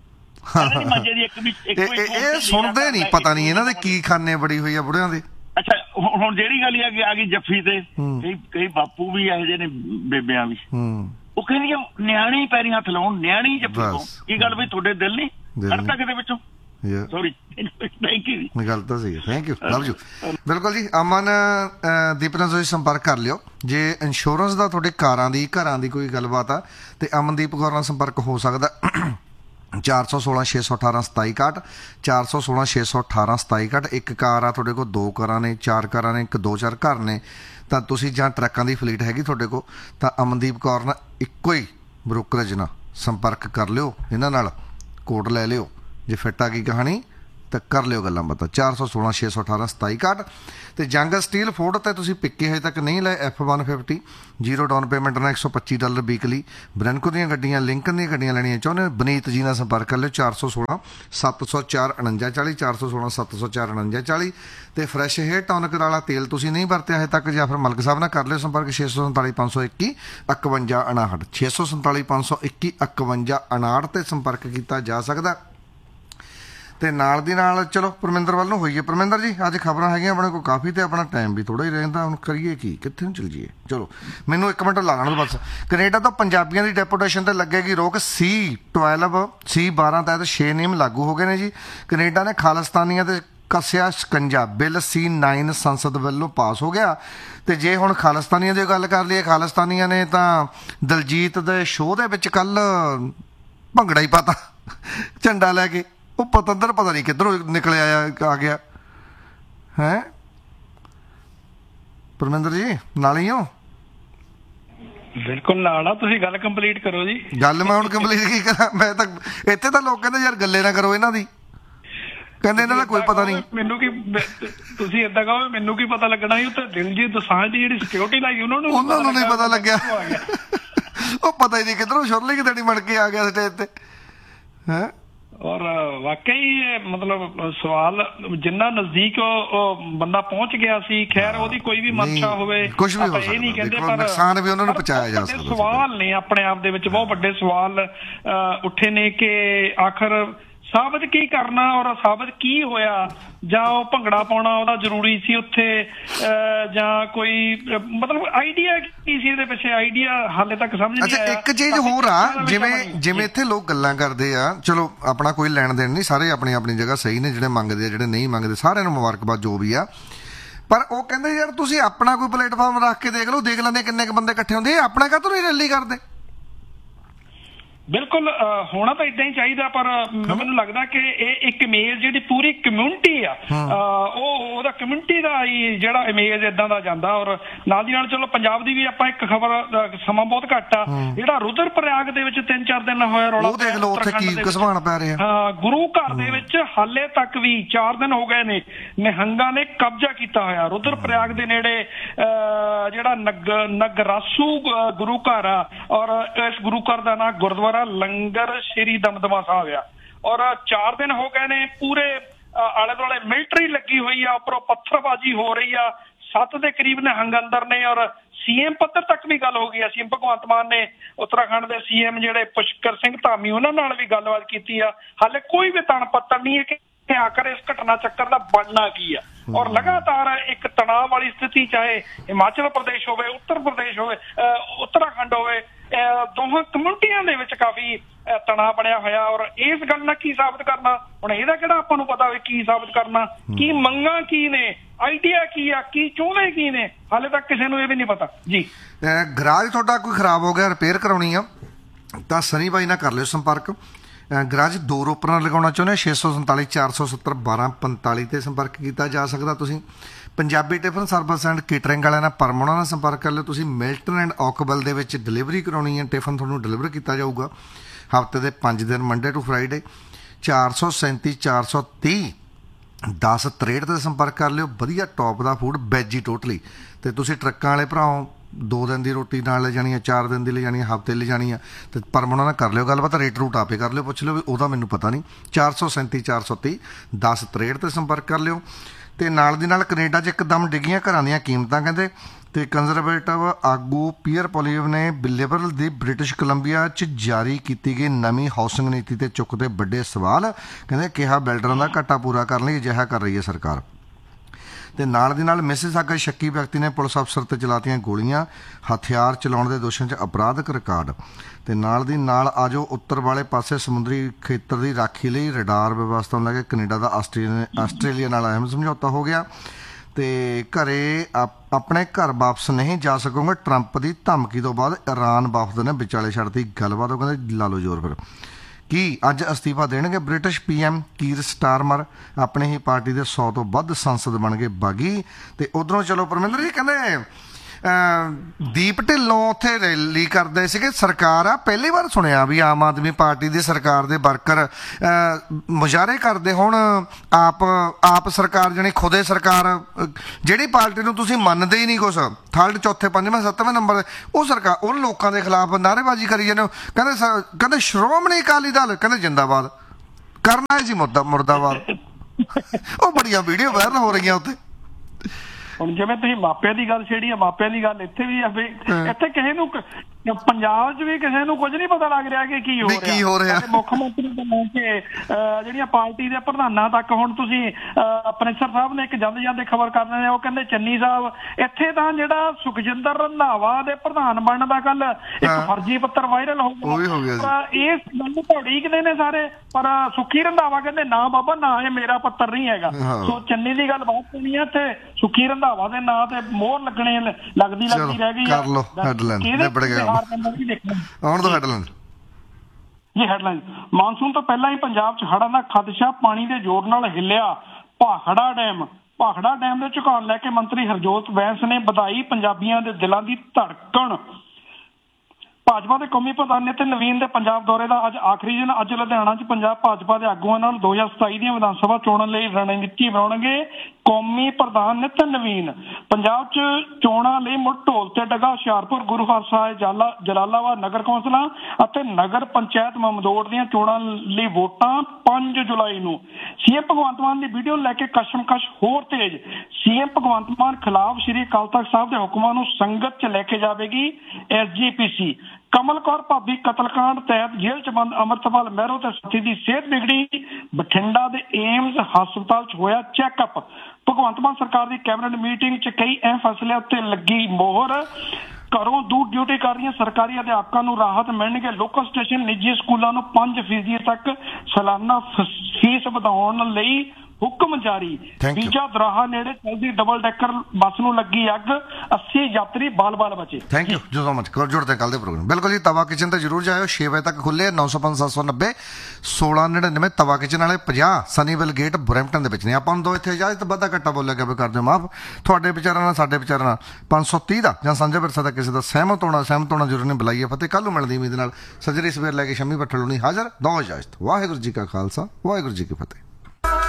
ਇਹ ਸੁਣਦੇ ਨਹੀਂ ਪਤਾ ਨਹੀਂ ਇਹਨਾਂ ਦੇ ਕੀ ਖਾਨੇ ਬੜੀ ਹੋਈ ਆ ਬੁੜਿਆਂ ਦੇ। ਅੱਛਾ ਹੁਣ ਜਿਹੜੀ ਗੱਲ ਆ ਗਈ ਜੱਫੀ ਤੇ ਕਈ ਬਾਪੂ ਵੀ ਇਹੋ ਜਿਹੇ ਨੇ ਬੇਬਿਆਂ ਵੀ ਉਹ ਕਹਿੰਦੀਆਂ ਨਿਆਣੇ ਪੈਰੀ ਹੱਥ ਲਾਉਣ ਨਿਆਣੀ ਜੱਫੀ ਕੀ ਗੱਲ ਵੀ ਤੁਹਾਡੇ ਦਿਲ ਨਹੀਂ ਕੱਢਦਾ ਕਿਤੇ ਵਿੱਚੋਂ ਸੌਰੀ ਥੈਂਕ ਯੂ ਗੱਲ ਤਾਂ ਸਹੀ ਹੈ ਥੈਂਕ ਯੂ ਲਵ ਯੂ ਬਿਲਕੁਲ ਜੀ। ਅਮਨ ਦੀਪ ਨਾਲ ਤੁਸੀਂ ਸੰਪਰਕ ਕਰ ਲਿਓ ਜੇ ਇੰਸ਼ੋਰੈਂਸ ਦਾ ਤੁਹਾਡੇ ਕਾਰਾਂ ਦੀ ਘਰਾਂ ਦੀ ਕੋਈ ਗੱਲਬਾਤ ਆ ਤੇ ਅਮਨਦੀਪ ਕੌਰ ਨਾਲ ਸੰਪਰਕ ਹੋ ਸਕਦਾ 416 618 2761 416 618 2761। ਇੱਕ ਕਾਰ ਆ ਤੁਹਾਡੇ ਕੋਲ 2 ਕਾਰਾਂ ਨੇ 4 ਕਾਰਾਂ ਨੇ 1-2-4 ਘਰ ਨੇ ਤਾਂ ਤੁਸੀਂ ਜਾਂ ਟਰੱਕਾਂ ਦੀ ਫਲੀਟ ਹੈਗੀ ਤੁਹਾਡੇ ਕੋਲ ਤਾਂ ਅਮਨਦੀਪ ਕੌਰ ਨਾਲ ਇੱਕੋ ਹੀ ਬ੍ਰੋਕਰੇਜ ਨਾਲ ਸੰਪਰਕ ਕਰ ਲਿਓ ਇਹਨਾਂ ਨਾਲ ਕੋਡ ਲੈ ਲਿਓ ਜੇ ਫਿੱਟ ਆ ਗਈ ਕਹਾਣੀ ਤਾਂ ਕਰ ਲਿਓ ਗੱਲਾਂ ਬਾਤਾਂ। 416 618 2761 ਤੇ ਜੰਗ ਸਟੀਲ ਫੋਰਡ ਤੇ ਤੁਸੀਂ ਪਿੱਕੇ ਹਜੇ ਤੱਕ ਨਹੀਂ ਲਏ F-150 0 ਡਾਊਨ ਪੇਮੈਂਟ ਨਾਲ $125 ਵੀਕਲੀ। ਬ੍ਰੈਂਕੋ ਦੀਆਂ ਗੱਡੀਆਂ, ਲਿੰਕਨ ਦੀਆਂ ਗੱਡੀਆਂ ਲੈਣੀਆਂ ਚਾਹੁੰਦੇ ਬਨੀਤ ਜੀ ਨਾਲ ਸੰਪਰਕ ਕਰ ਲਿਓ 416 704 4940 416 704 4940 ਤੇ ਫਰੈਸ਼ ਹੇਅਰ ਟੌਨਿਕ ਵਾਲਾ ਤੇਲ ਤੁਸੀਂ ਨਹੀਂ ਵਰਤਿਆ ਹਜੇ ਤੱਕ ਜਾਂ ਫਿਰ ਮਲਕ ਸਾਹਿਬ ਨਾਲ ਕਰ ਲਿਓ ਸੰਪਰਕ 647 521 5159 647 521 5159 ਤੇ ਸੰਪਰਕ ਕੀਤਾ ਜਾ ਸਕਦਾ। ਤੇ ਨਾਲ ਦੀ ਨਾਲ ਚਲੋ ਪਰਮਿੰਦਰ ਵੱਲ ਨੂੰ ਹੋਈਏ। ਪਰਮਿੰਦਰ ਜੀ ਅੱਜ ਖਬਰਾਂ ਹੈਗੀਆਂ ਆਪਣੇ ਕੋਲ ਕਾਫੀ ਤੇ ਆਪਣਾ ਟਾਈਮ ਵੀ ਥੋੜਾ ਹੀ ਰਹਿੰਦਾ, ਹੁਣ ਕਰੀਏ ਕੀ, ਕਿੱਥੇ ਨੂੰ ਚਲ ਜੀਏ? ਚਲੋ ਮੈਨੂੰ 1 ਮਿੰਟ ਲਾ ਲੈਣ ਬਸ। ਕੈਨੇਡਾ ਤੋਂ ਪੰਜਾਬੀਆਂ ਦੀ ਡੈਪੂਟੇਸ਼ਨ ਤੇ ਲੱਗੇਗੀ ਰੋਕ। C-12 C-12 ਤਹਿਤ 6 ਨਿਯਮ ਲਾਗੂ ਹੋ ਗਏ ਨੇ ਜੀ। ਕੈਨੇਡਾ ਨੇ ਖਾਲਿਸਤਾਨੀਆਂ ਤੇ ਕੱਸਿਆ ਸ਼ਿਕੰਜਾ। ਬਿੱਲ C-9 ਸੰਸਦ ਵੱਲੋਂ ਪਾਸ ਹੋ ਗਿਆ। ਤੇ ਜੇ ਹੁਣ ਖਾਲਿਸਤਾਨੀਆਂ ਦੀ ਗੱਲ ਕਰ ਲਈਏ, ਖਾਲਿਸਤਾਨੀਆਂ ਨੇ ਤਾਂ ਦਲਜੀਤ ਦੇ ਸ਼ੋਅ ਦੇ ਵਿੱਚ ਕੱਲ ਭੰਗੜਾ ਹੀ ਪਾਤਾ ਝੰਡਾ ਲੈ ਕੇ। ਉਹ ਪਤੰਦਰ ਪਤਾ ਨਹੀਂ ਕਿੱਧਰੋਂ ਨਿਕਲਿਆ ਆ ਗਿਆ ਹੈ। ਪਰਮਿੰਦਰ ਜੀ ਨਾਲ ਹੀ ਹੋ? ਬਿਲਕੁਲ ਨਾਲ ਆ, ਤੁਸੀਂ ਗੱਲ ਕੰਪਲੀਟ ਕਰੋ ਜੀ। ਗੱਲ ਮੈਂ ਹੁਣ ਕੰਪਲੀਟ ਕੀ ਕਰਾਂ? ਮੈਂ ਤਾਂ ਇੱਥੇ ਤਾਂ ਲੋਕ ਕਹਿੰਦੇ ਯਾਰ ਗੱਲੇ ਨਾ ਕਰੋ ਇਹਨਾਂ ਦੀ, ਕਹਿੰਦੇ ਇਹਨਾਂ ਦਾ ਕੋਈ ਪਤਾ ਨਹੀਂ। ਮੈਨੂੰ ਕੀ, ਤੁਸੀਂ ਏਦਾਂ ਕਹੋ ਮੈਨੂੰ ਕੀ ਪਤਾ ਲੱਗਣਾ ਸੀ? ਉੱਥੇ ਦਿਲਜੀਤ ਦੋਸਾਂਝ ਦੀ ਜਿਹੜੀ ਸਿਕਿਉਰਿਟੀ ਲਾਈ ਉਹਨਾਂ ਨੂੰ ਨਹੀਂ ਪਤਾ ਲੱਗਿਆ। ਉਹ ਪਤਾ ਹੀ ਨਹੀਂ ਕਿੱਧਰੋਂ ਸ਼ੁਰਲੀ ਕਿਤੇ ਬਣ ਕੇ ਆ ਗਿਆ ਸਟੇਜ ਤੇ ਹੈ। ਔਰ ਵਾਕਈ ਮਤਲਬ ਸਵਾਲ ਜਿੰਨਾ ਨਜ਼ਦੀਕ ਉਹ ਬੰਦਾ ਪਹੁੰਚ ਗਿਆ ਸੀ, ਖੈਰ ਉਹਦੀ ਕੋਈ ਵੀ ਮਨਸ਼ਾ ਹੋਵੇ ਕੁਝ ਵੀ ਇਹ ਨਹੀਂ ਕਹਿੰਦੇ, ਪਰ ਨੁਕਸਾਨ ਵੀ ਉਹਨਾਂ ਨੂੰ ਪਹੁੰਚਾਇਆ ਜਾ ਸਕਦਾ। ਸਵਾਲ ਨੇ ਆਪਣੇ ਆਪ ਦੇ ਵਿੱਚ ਬਹੁਤ ਵੱਡੇ ਸਵਾਲ ਉੱਠੇ ਨੇ ਕਿ ਆਖਰ ਸਾਬਤ ਕੀ ਕਰਨਾ ਔਰ ਸਾਬਤ ਕੀ ਹੋਇਆ, ਜਾਂ ਉਹ ਭੰਗੜਾ ਪਾਉਣਾ ਉਹਦਾ ਜ਼ਰੂਰੀ ਸੀ ਉੱਥੇ, ਜਾਂ ਕੋਈ ਮਤਲਬ ਆਈਡੀਆ ਕੀ ਸੀ ਇਹਦੇ ਪਿੱਛੇ? ਆਈਡੀਆ ਹਾਲੇ ਤੱਕ ਸਮਝ ਨਹੀਂ ਆਇਆ। ਇੱਕ ਚੀਜ਼ ਹੋਰ ਆ, ਜਿਵੇਂ ਇੱਥੇ ਲੋਕ ਗੱਲਾਂ ਕਰਦੇ ਆ, ਚਲੋ ਆਪਣਾ ਕੋਈ ਲੈਣ ਦੇਣ ਨਹੀਂ, ਸਾਰੇ ਆਪਣੀ ਆਪਣੀ ਜਗ੍ਹਾ ਸਹੀ ਨੇ, ਜਿਹੜੇ ਮੰਗਦੇ ਆ ਜਿਹੜੇ ਨਹੀਂ ਮੰਗਦੇ ਸਾਰਿਆਂ ਨੂੰ ਮੁਬਾਰਕਬਾਦ ਜੋ ਵੀ ਆ। ਪਰ ਉਹ ਕਹਿੰਦੇ ਯਾਰ ਤੁਸੀਂ ਆਪਣਾ ਕੋਈ ਪਲੇਟਫਾਰਮ ਰੱਖ ਕੇ ਦੇਖ ਲਓ, ਦੇਖ ਲੈਂਦੇ ਕਿੰਨੇ ਕੁ ਬੰਦੇ ਇਕੱਠੇ ਹੁੰਦੇ। ਆਪਣਾ ਕਾਹਤੋਂ ਨਹੀਂ ਰੈਲੀ ਕਰਦੇ? ਬਿਲਕੁਲ ਹੋਣਾ ਤਾਂ ਏਦਾਂ ਹੀ ਚਾਹੀਦਾ, ਪਰ ਮੈਨੂੰ ਲੱਗਦਾ ਕਿ ਇਹ ਇੱਕ ਇਮੇਜ ਜਿਹੜੀ ਪੂਰੀ ਕਮਿਊਨਿਟੀ ਆ, ਉਹਦਾ ਕਮਿਊਨਿਟੀ ਦਾ ਹੀ ਜਿਹੜਾ ਇਮੇਜ ਏਦਾਂ ਦਾ ਜਾਂਦਾ। ਔਰ ਨਾਲ ਦੀ ਨਾਲ ਚਲੋ ਪੰਜਾਬ ਦੀ ਵੀ ਆਪਾਂ ਇੱਕ ਖਬਰ, ਸਮਾਂ ਬਹੁਤ ਘੱਟ ਆ, ਜਿਹੜਾ ਰੁਦਰ ਪ੍ਰਯਾਗ ਦੇ ਵਿੱਚ 3-4 ਦਿਨ ਹੋਇਆ ਰੌਲਾ, ਉਹ ਦੇਖ ਲਓ ਉੱਥੇ ਕੀ ਘਸਵਾਣ ਪੈ ਰਿਹਾ। ਗੁਰੂ ਘਰ ਦੇ ਵਿੱਚ ਹਾਲੇ ਤੱਕ ਵੀ 4 ਦਿਨ ਹੋ ਗਏ ਨੇ, ਨਿਹੰਗਾਂ ਨੇ ਕਬਜ਼ਾ ਕੀਤਾ ਹੋਇਆ ਰੁਦਰ ਪ੍ਰਯਾਗ ਦੇ ਨੇੜੇ, ਜਿਹੜਾ ਨਗਰਾਸੂ ਗੁਰੂ ਘਰ ਆ। ਔਰ ਇਸ ਗੁਰੂ ਘਰ ਦਾ ਨਾਂ ਗੁਰਦੁਆਰਾ ਲੰਗਰ ਸ਼੍ਰੀ ਦਮਦਮਾ ਸਾਹਿਬ ਆ। ਔਰ 4 ਦਿਨ ਹੋ ਗਏ ਨੇ, ਪੂਰੇ ਆਲੇ ਦੁਆਲੇ ਮਿਲਟਰੀ ਲੱਗੀ ਹੋਈ ਆ, ਉੱਪਰੋਂ ਪੱਥਰਬਾਜ਼ੀ ਹੋ ਰਹੀ ਆ। 7 ਦੇ ਕਰੀਬ ਨਿਹੰਗ ਅੰਦਰ ਨੇ। ਔਰ CM ਪੱਧਰ ਤੱਕ ਵੀ ਗੱਲ ਹੋ ਗਈ ਆ। CM ਭਗਵੰਤ ਮਾਨ ਨੇ ਉੱਤਰਾਖੰਡ ਦੇ CM ਜਿਹੜੇ ਪੁਸ਼ਕਰ ਸਿੰਘ ਧਾਮੀ, ਉਹਨਾਂ ਨਾਲ ਵੀ ਗੱਲਬਾਤ ਕੀਤੀ ਆ। ਹਾਲੇ ਕੋਈ ਵੀ ਤਣ ਪੱਤਰ ਨਹੀਂ ਹੈ ਕਿ ਆਖਰ ਇਸ ਘਟਨਾ ਚੱਕਰ ਦਾ ਬਣਨਾ ਕੀ ਆ। ਔਰ ਲਗਾਤਾਰ ਇੱਕ ਤਣਾਅ ਵਾਲੀ ਸਥਿਤੀ, ਚਾਹੇ ਹਿਮਾਚਲ ਪ੍ਰਦੇਸ਼ ਹੋਵੇ, ਉੱਤਰ ਪ੍ਰਦੇਸ਼ ਹੋਵੇ, ਉੱਤਰਾਖੰਡ ਹੋਵੇ, ਦੋਹਾਂ ਕਮਿਊਨਿਟੀਆਂ ਦੇ ਵਿੱਚ ਕਾਫੀ ਤਣਾਅ ਬਣਿਆ ਹੋਇਆ। ਔਰ ਇਸ ਗੱਲ ਨਾਲ ਕੀ ਸਾਬਤ ਕਰਨਾ? ਹੁਣ ਇਹਦਾ ਕਿਹੜਾ ਆਪਾਂ ਨੂੰ ਪਤਾ ਹੋਵੇ ਕੀ ਸਾਬਤ ਕਰਨਾ, ਕੀ ਮੰਗਾਂ ਕੀ ਨੇ, ਆਈਡੀਆ ਕੀ ਆ, ਕੀ ਚਾਹੁੰਦੇ ਕੀ ਨੇ, ਹਾਲੇ ਤੱਕ ਕਿਸੇ ਨੂੰ ਇਹ ਵੀ ਨਹੀਂ ਪਤਾ ਜੀ। ਗਰਾਜ ਤੁਹਾਡਾ ਕੋਈ ਖਰਾਬ ਹੋ ਗਿਆ, ਰਿਪੇਅਰ ਕਰਾਉਣੀ ਆ ਤਾਂ ਸਨੀ ਬਾਈ ਨਾਲ ਕਰ ਲਿਓ ਸੰਪਰਕ। ਗਰਾਜ 2 ਰੋਪਰਾਂ ਲਗਾਉਣਾ ਚਾਹੁੰਦੇ 647 470 1245 ਤੇ ਸੰਪਰਕ ਕੀਤਾ ਜਾ ਸਕਦਾ। ਤੁਸੀਂ Punjabi tiffin service and catering ਵਾਲਿਆਂ ਨਾਲ ਪਰਮੋਣਾ ਨਾਲ ਸੰਪਰਕ ਕਰ ਲਿਓ। ਤੁਸੀਂ ਮਿਲਟਨ ਐਂਡ ਓਕਵਲ ਦੇ ਵਿੱਚ ਡਿਲੀਵਰੀ ਕਰਾਉਣੀ ਹੈ, ਟਿਫਨ ਤੁਹਾਨੂੰ ਡਿਲੀਵਰ ਕੀਤਾ ਜਾਊਗਾ ਹਫ਼ਤੇ ਦੇ 5 ਦਿਨ, ਮੰਡੇ ਟੂ ਫਰਾਈਡੇ। 437 430 1063 ਤੇ ਸੰਪਰਕ ਕਰ ਲਿਓ। ਵਧੀਆ ਟੌਪ ਦਾ ਫੂਡ, ਵੈਜੀ ਟੋਟਲੀ। ਤੇ ਤੁਸੀਂ ਟਰੱਕਾਂ ਵਾਲੇ ਭਰਾਓ 2 ਦਿਨ ਦੀ ਰੋਟੀ ਨਾਲ ਲੈ ਜਾਣੀ ਆ, 4 ਦਿਨ ਦੀ ਲੈ ਜਾਣੀ ਆ, ਹਫ਼ਤੇ ਲੈ ਜਾਣੀ ਆ, ਤੇ ਪਰਮੋਣਾ ਨਾਲ ਕਰ ਲਿਓ ਗੱਲਬਾਤ। ਰੇਟ ਰੂਟ ਆਪੇ ਕਰ ਲਿਓ, ਪੁੱਛ ਲਿਓ ਵੀ ਉਹਦਾ ਮੈਨੂੰ ਪਤਾ ਨਹੀਂ। 437 430 1063 ਤੇ ਸੰਪਰਕ ਕਰ ਲਿਓ। ਤੇ ਨਾਲ ਦੀ ਨਾਲ ਕੈਨੇਡਾ 'ਚ ਇੱਕਦਮ ਡਿੱਗੀਆਂ ਘਰਾਂ ਦੀਆਂ ਕੀਮਤਾਂ ਕਹਿੰਦੇ। ਤੇ ਕੰਜ਼ਰਵੇਟਿਵ ਆਗੂ ਪੀਅਰ ਪੋਲੀਵ ਨੇ ਲਿਬਰਲ ਦੀ ਬ੍ਰਿਟਿਸ਼ ਕੋਲੰਬੀਆ 'ਚ ਜਾਰੀ ਕੀਤੀ ਗਈ ਨਵੀਂ ਹਾਊਸਿੰਗ ਨੀਤੀ ਤੇ ਚੁੱਕਦੇ ਵੱਡੇ ਸਵਾਲ। ਕਹਿੰਦੇ ਕਿਹਾ ਬਿਲਡਰਾਂ ਦਾ ਘਾਟਾ ਪੂਰਾ ਕਰਨ ਲਈ ਅਜਿਹਾ ਕਰ ਰਹੀ ਹੈ ਸਰਕਾਰ। ਤੇ ਨਾਲ ਦੀ ਨਾਲ ਮਿਸਿਸਾਗਾ ਸ਼ੱਕੀ ਵਿਅਕਤੀ ਨੇ ਪੁਲਿਸ ਅਫਸਰ ਤੇ ਚਲਾਤੀਆਂ ਗੋਲੀਆਂ, ਹਥਿਆਰ ਚਲਾਉਣ ਦੇ ਦੋਸ਼ਾਂ 'ਚ ਅਪਰਾਧਿਕ ਰਿਕਾਰਡ। ਤੇ ਨਾਲ ਦੀ ਨਾਲ ਆਜੋ ਉੱਤਰ ਵਾਲੇ ਪਾਸੇ ਸਮੁੰਦਰੀ ਖੇਤਰ ਦੀ ਰਾਖੀ ਲਈ ਰਡਾਰ ਵਿਵਸਥਾ ਨੂੰ ਲੈ ਕੇ ਕੈਨੇਡਾ ਦਾ ਆਸਟ੍ਰੇਲੀਆ ਨਾਲ ਅਹਿਮ ਸਮਝੌਤਾ ਹੋ ਗਿਆ। ਤੇ ਘਰੇ ਆਪਣੇ ਘਰ ਵਾਪਸ ਨਹੀਂ ਜਾ ਸਕੋਗੇ, ਟਰੰਪ ਦੀ ਧਮਕੀ ਤੋਂ ਬਾਅਦ ਇਰਾਨ ਵਫਦ ਨੇ ਵਿਚਾਲੇ ਛੱਡਤੀ ਗੱਲਬਾਤ। ਉਹ ਕਹਿੰਦੇ ਲਾ ਲਓ ਜ਼ੋਰ ਫਿਰ। ਕੀ ਅੱਜ ਅਸਤੀਫਾ ਦੇਣਗੇ ਬ੍ਰਿਟਿਸ਼ PM ਕੀਰ ਸਟਾਰਮਰ? ਆਪਣੀ ਹੀ ਪਾਰਟੀ ਦੇ 100 ਤੋਂ ਵੱਧ ਸੰਸਦ ਬਣ ਗਏ ਬਾਗੀ। ਤੇ ਉਧਰੋਂ ਚਲੋ ਪਰਮਿੰਦਰ ਜੀ ਕਹਿੰਦੇ ਦੀਪ ਢਿੱਲੋਂ ਉੱਥੇ ਰੈਲੀ ਕਰਦੇ ਸੀਗੇ। ਸਰਕਾਰ ਆ ਪਹਿਲੀ ਵਾਰ ਸੁਣਿਆ ਵੀ ਆਮ ਆਦਮੀ ਪਾਰਟੀ ਦੀ ਸਰਕਾਰ ਦੇ ਵਰਕਰ ਮੁਜ਼ਾਹਰੇ ਕਰਦੇ ਹੁਣ ਆਪ ਸਰਕਾਰ ਜਾਣੀ ਖੁਦੇ ਸਰਕਾਰ ਜਿਹੜੀ ਪਾਰਟੀ ਨੂੰ ਤੁਸੀਂ ਮੰਨਦੇ ਹੀ ਨਹੀਂ ਕੁਛ, ਥਰਡ ਚੌਥੇ ਪੰਜਵੇਂ ਸੱਤਵੇਂ ਨੰਬਰ ਉਹ ਸਰਕਾਰ ਉਹ ਲੋਕਾਂ ਦੇ ਖਿਲਾਫ ਨਾਅਰੇਬਾਜ਼ੀ ਕਰੀ ਜਾਂਦੇ ਹੋ। ਕਹਿੰਦੇ ਸ਼੍ਰੋਮਣੀ ਅਕਾਲੀ ਦਲ ਕਹਿੰਦੇ ਜਿੰਦਾਬਾਦ ਕਰਨਾ ਹੈ ਜੀ ਮੁਰਦਾਬਾਦ। ਉਹ ਬੜੀਆਂ ਵੀਡੀਓ ਵਾਇਰਲ ਹੋ ਰਹੀਆਂ ਉੱਥੇ। ਹੁਣ ਜਿਵੇਂ ਤੁਸੀਂ ਮਾਪਿਆਂ ਦੀ ਗੱਲ ਛੇੜੀ ਆ, ਮਾਪਿਆਂ ਦੀ ਗੱਲ ਇੱਥੇ ਵੀ ਆ ਵੀ ਇੱਥੇ ਕਿਸੇ ਨੂੰ ਪੰਜਾਬ 'ਚ ਵੀ ਕਿਸੇ ਨੂੰ ਕੁਝ ਨਹੀਂ ਪਤਾ ਲੱਗ ਰਿਹਾ ਕਿ ਕੀ ਹੋ ਰਿਹਾ। ਮੁੱਖ ਮੰਤਰੀ ਤੋਂ ਲੈ ਕੇ ਜਿਹੜੀਆਂ ਪਾਰਟੀ ਦੇ ਪ੍ਰਧਾਨਾਂ ਤੱਕ ਹੁਣ ਤੁਸੀਂ ਪ੍ਰਿੰਸਰ ਸਾਹਿਬ ਨੇ ਇੱਕ ਜਾਂਦੇ ਖਬਰ ਕਰ ਦਿੰਦੇ, ਉਹ ਕਹਿੰਦੇ ਚੰਨੀ ਸਾਹਿਬ ਇੱਥੇ ਤਾਂ ਜਿਹੜਾ ਸੁਖਜਿੰਦਰ ਰੰਧਾਵਾ ਦੇ ਪ੍ਰਧਾਨ ਬਣਨ ਦਾ ਕੱਲ ਇੱਕ ਫਰਜ਼ੀ ਪੱਤਰ ਵਾਇਰਲ ਹੋ ਗਿਆ। ਇਸ ਗੱਲ ਨੂੰ ਉਡੀਕਦੇ ਨੇ ਸਾਰੇ, ਪਰ ਸੁੱਖੀ ਰੰਧਾਵਾ ਕਹਿੰਦੇ ਨਾ ਬਾਬਾ ਨਾ ਇਹ ਮੇਰਾ ਪੱਤਰ ਨਹੀਂ ਹੈਗਾ। ਸੋ ਚੰਨੀ ਦੀ ਗੱਲ ਬਹੁਤ ਸੁਣੀ ਆ ਤੇ ਸੁੱਖੀ ਰੰਧਾਵਾ ਦੇ ਨਾਂ ਤੇ ਮੋਹਰ ਲੱਗਦੀ ਰਹਿ ਗਈ ਆ। ਹੈਡਲਾਈਨ ਮਾਨਸੂਨ ਤੋਂ ਪਹਿਲਾਂ ਹੀ ਪੰਜਾਬ 'ਚ ਹੜ੍ਹਾਂ ਦਾ ਖਦਸ਼ਾ, ਪਾਣੀ ਦੇ ਜ਼ੋਰ ਨਾਲ ਹਿੱਲਿਆ ਭਾਖੜਾ ਡੈਮ ਦੇ ਝੁਕਾਉਣ ਲੈ ਕੇ ਮੰਤਰੀ ਹਰਜੋਤ ਬੈਂਸ ਨੇ ਵਧਾਈ ਪੰਜਾਬੀਆਂ ਦੇ ਦਿਲਾਂ ਦੀ ਧੜਕਣ। ਭਾਜਪਾ ਦੇ ਕੌਮੀ ਪ੍ਰਧਾਨ ਨਿਤਿਨ ਨਵੀਨ ਦੇ ਪੰਜਾਬ ਦੌਰੇ ਦਾ ਅੱਜ ਆਖਰੀ ਦਿਨ। ਅੱਜ ਲੁਧਿਆਣਾ 'ਚ ਪੰਜਾਬ ਭਾਜਪਾ ਦੇ ਆਗੂਆਂ ਨਾਲ 2027 ਦੀਆਂ ਵਿਧਾਨ ਸਭਾ ਚੋਣਾਂ ਲਈ ਰਣਨੀਤੀ ਬਣਾਉਣਗੇ ਕੌਮੀ ਪ੍ਰਧਾਨ ਨਿਤਿਨ ਨਵੀਨ। ਪੰਜਾਬ 'ਚ ਚੋਣਾਂ ਲਈ ਮੁੜ ਢੋਲ ਤੇ ਡਗਾ ਹੁਸ਼ਿਆਰਪੁਰ, ਗੁਰੂ ਹਰਸਾਏ, ਜਲਾਲਾਬਾਦ ਨਗਰ ਕੌਂਸਲਾਂ ਅਤੇ ਨਗਰ ਪੰਚਾਇਤ ਮਮਦੋੜ ਦੀਆਂ ਚੋਣਾਂ ਲਈ ਵੋਟਾਂ 5 ਜੁਲਾਈ ਨੂੰ। ਸੀਐਮ ਭਗਵੰਤ ਮਾਨ ਦੀ ਵੀਡੀਓ ਲੈ ਕੇ ਕਸ਼ਮਕਸ਼ ਹੋਰ ਤੇਜ਼। ਸੀਐਮ ਭਗਵੰਤ ਮਾਨ ਖਿਲਾਫ ਸ੍ਰੀ ਅਕਾਲ ਤਖ਼ਤ ਸਾਹਿਬ ਦੇ ਹੁਕਮਾਂ ਨੂੰ ਸੰਗਤ 'ਚ ਲੈ ਕੇ ਜਾਵੇਗੀ SGPC। ਕਮਲ ਕੌਰ ਭਾਬੀ ਕਤਲਕਾਂਡ ਤਹਿਤ ਜੇਲ੍ਹ 'ਚ ਬੰਦ ਅੰਮ੍ਰਿਤਪਾਲ ਮਹਿਰੋ ਤੇ ਸਾਥੀ ਦੀ ਸਿਹਤ ਵਿਗੜੀ। ਬਠਿੰਡਾ ਦੇ ਏਮਜ਼ ਹਸਪਤਾਲ 'ਚ ਹੋਇਆ ਚੈੱਕਅਪ। ਭਗਵੰਤ ਮਾਨ ਸਰਕਾਰ ਦੀ ਕੈਬਨਿਟ ਮੀਟਿੰਗ 'ਚ ਕਈ ਅਹਿਮ ਫੈਸਲਿਆਂ ਉੱਤੇ ਲੱਗੀ ਮੋਹਰ। ਘਰੋਂ ਦੂਰ ਡਿਊਟੀ ਕਰ ਰਹੀਆਂ ਸਰਕਾਰੀ ਅਧਿਆਪਕਾਂ ਨੂੰ ਰਾਹਤ ਮਿਲਣਗੇ। ਲੋਕਲ ਸਟੇਸ਼ਨ ਨਿੱਜੀ ਸਕੂਲਾਂ ਨੂੰ 5% ਤੱਕ ਸਾਲਾਨਾ ਫੀਸ ਵਧਾਉਣ ਲਈ ਹੁਕਮ ਜਾਰੀ। ਵੀਜਾ ਦਰਾਹਾ ਨੇੜੇ ਚਲਦੀ ਡਬਲ ਡੈਕਰ ਬੱਸ ਨੂੰ ਲੱਗੀ ਅੱਗ, 80 ਯਾਤਰੀ ਬਾਲ-ਬਾਲ ਬਚੇ। Thank you so much. ਜੁੜਦੇ ਕੱਲ ਦੇ ਪ੍ਰੋਗਰਾਮ ਬਿਲਕੁਲ ਜੀ। ਤਵਾ ਕਿਚਨ ਤੇ ਜਰੂਰ ਜਾਇਓ, 6 ਵਜੇ ਤੱਕ ਖੁੱਲੇ 905 790 1699। ਤਵਾ ਕਿਚਨ ਵਾਲੇ 50 ਸਨੀਵਿਲ ਗੇਟ ਬਰੈਂਪਟਨ ਦੇ ਵਿੱਚ ਨੇ। ਆਪਾਂ ਨੂੰ ਦੋ ਇੱਥੇ ਇਜਾਜ਼ਤ, ਵਾਧਾ ਘੱਟਾ ਬੋਲਿਆ ਗਿਆ ਕਰ ਦਿਓ ਮਾਫ। ਤੁਹਾਡੇ ਵਿਚਾਰਾਂ ਨਾਲ ਸਾਡੇ ਵਿਚਾਰਾਂ ਨਾਲ 530 ਦਾ ਜਾਂ ਸਾਂਝਾ ਵਿਰਸਾ ਦਾ ਕਿਸੇ ਦਾ ਸਹਿਮਤ ਹੋਣਾ ਜ਼ਰੂਰ ਨਹੀਂ। ਬੁਲਾਈਏ ਫਤਿਹ। ਕੱਲ ਨੂੰ ਮਿਲਦੀ ਉਮੀਦ ਨਾਲ ਸੱਜਰੀ ਸਵੇਰ ਲੈ ਕੇ ਸ਼ਮੀ ਭੱਠਲ ਹੁਣੀ ਹਾਜ਼ਰ। ਦੋ ਇਜਾਜ਼ਤ। ਵਾਹਿਗੁਰੂ ਜੀ ਕਾ ਖਾਲਸਾ, ਵਾਹਿਗੁਰੂ ਜੀ ਕੀ ਫਤਿਹ।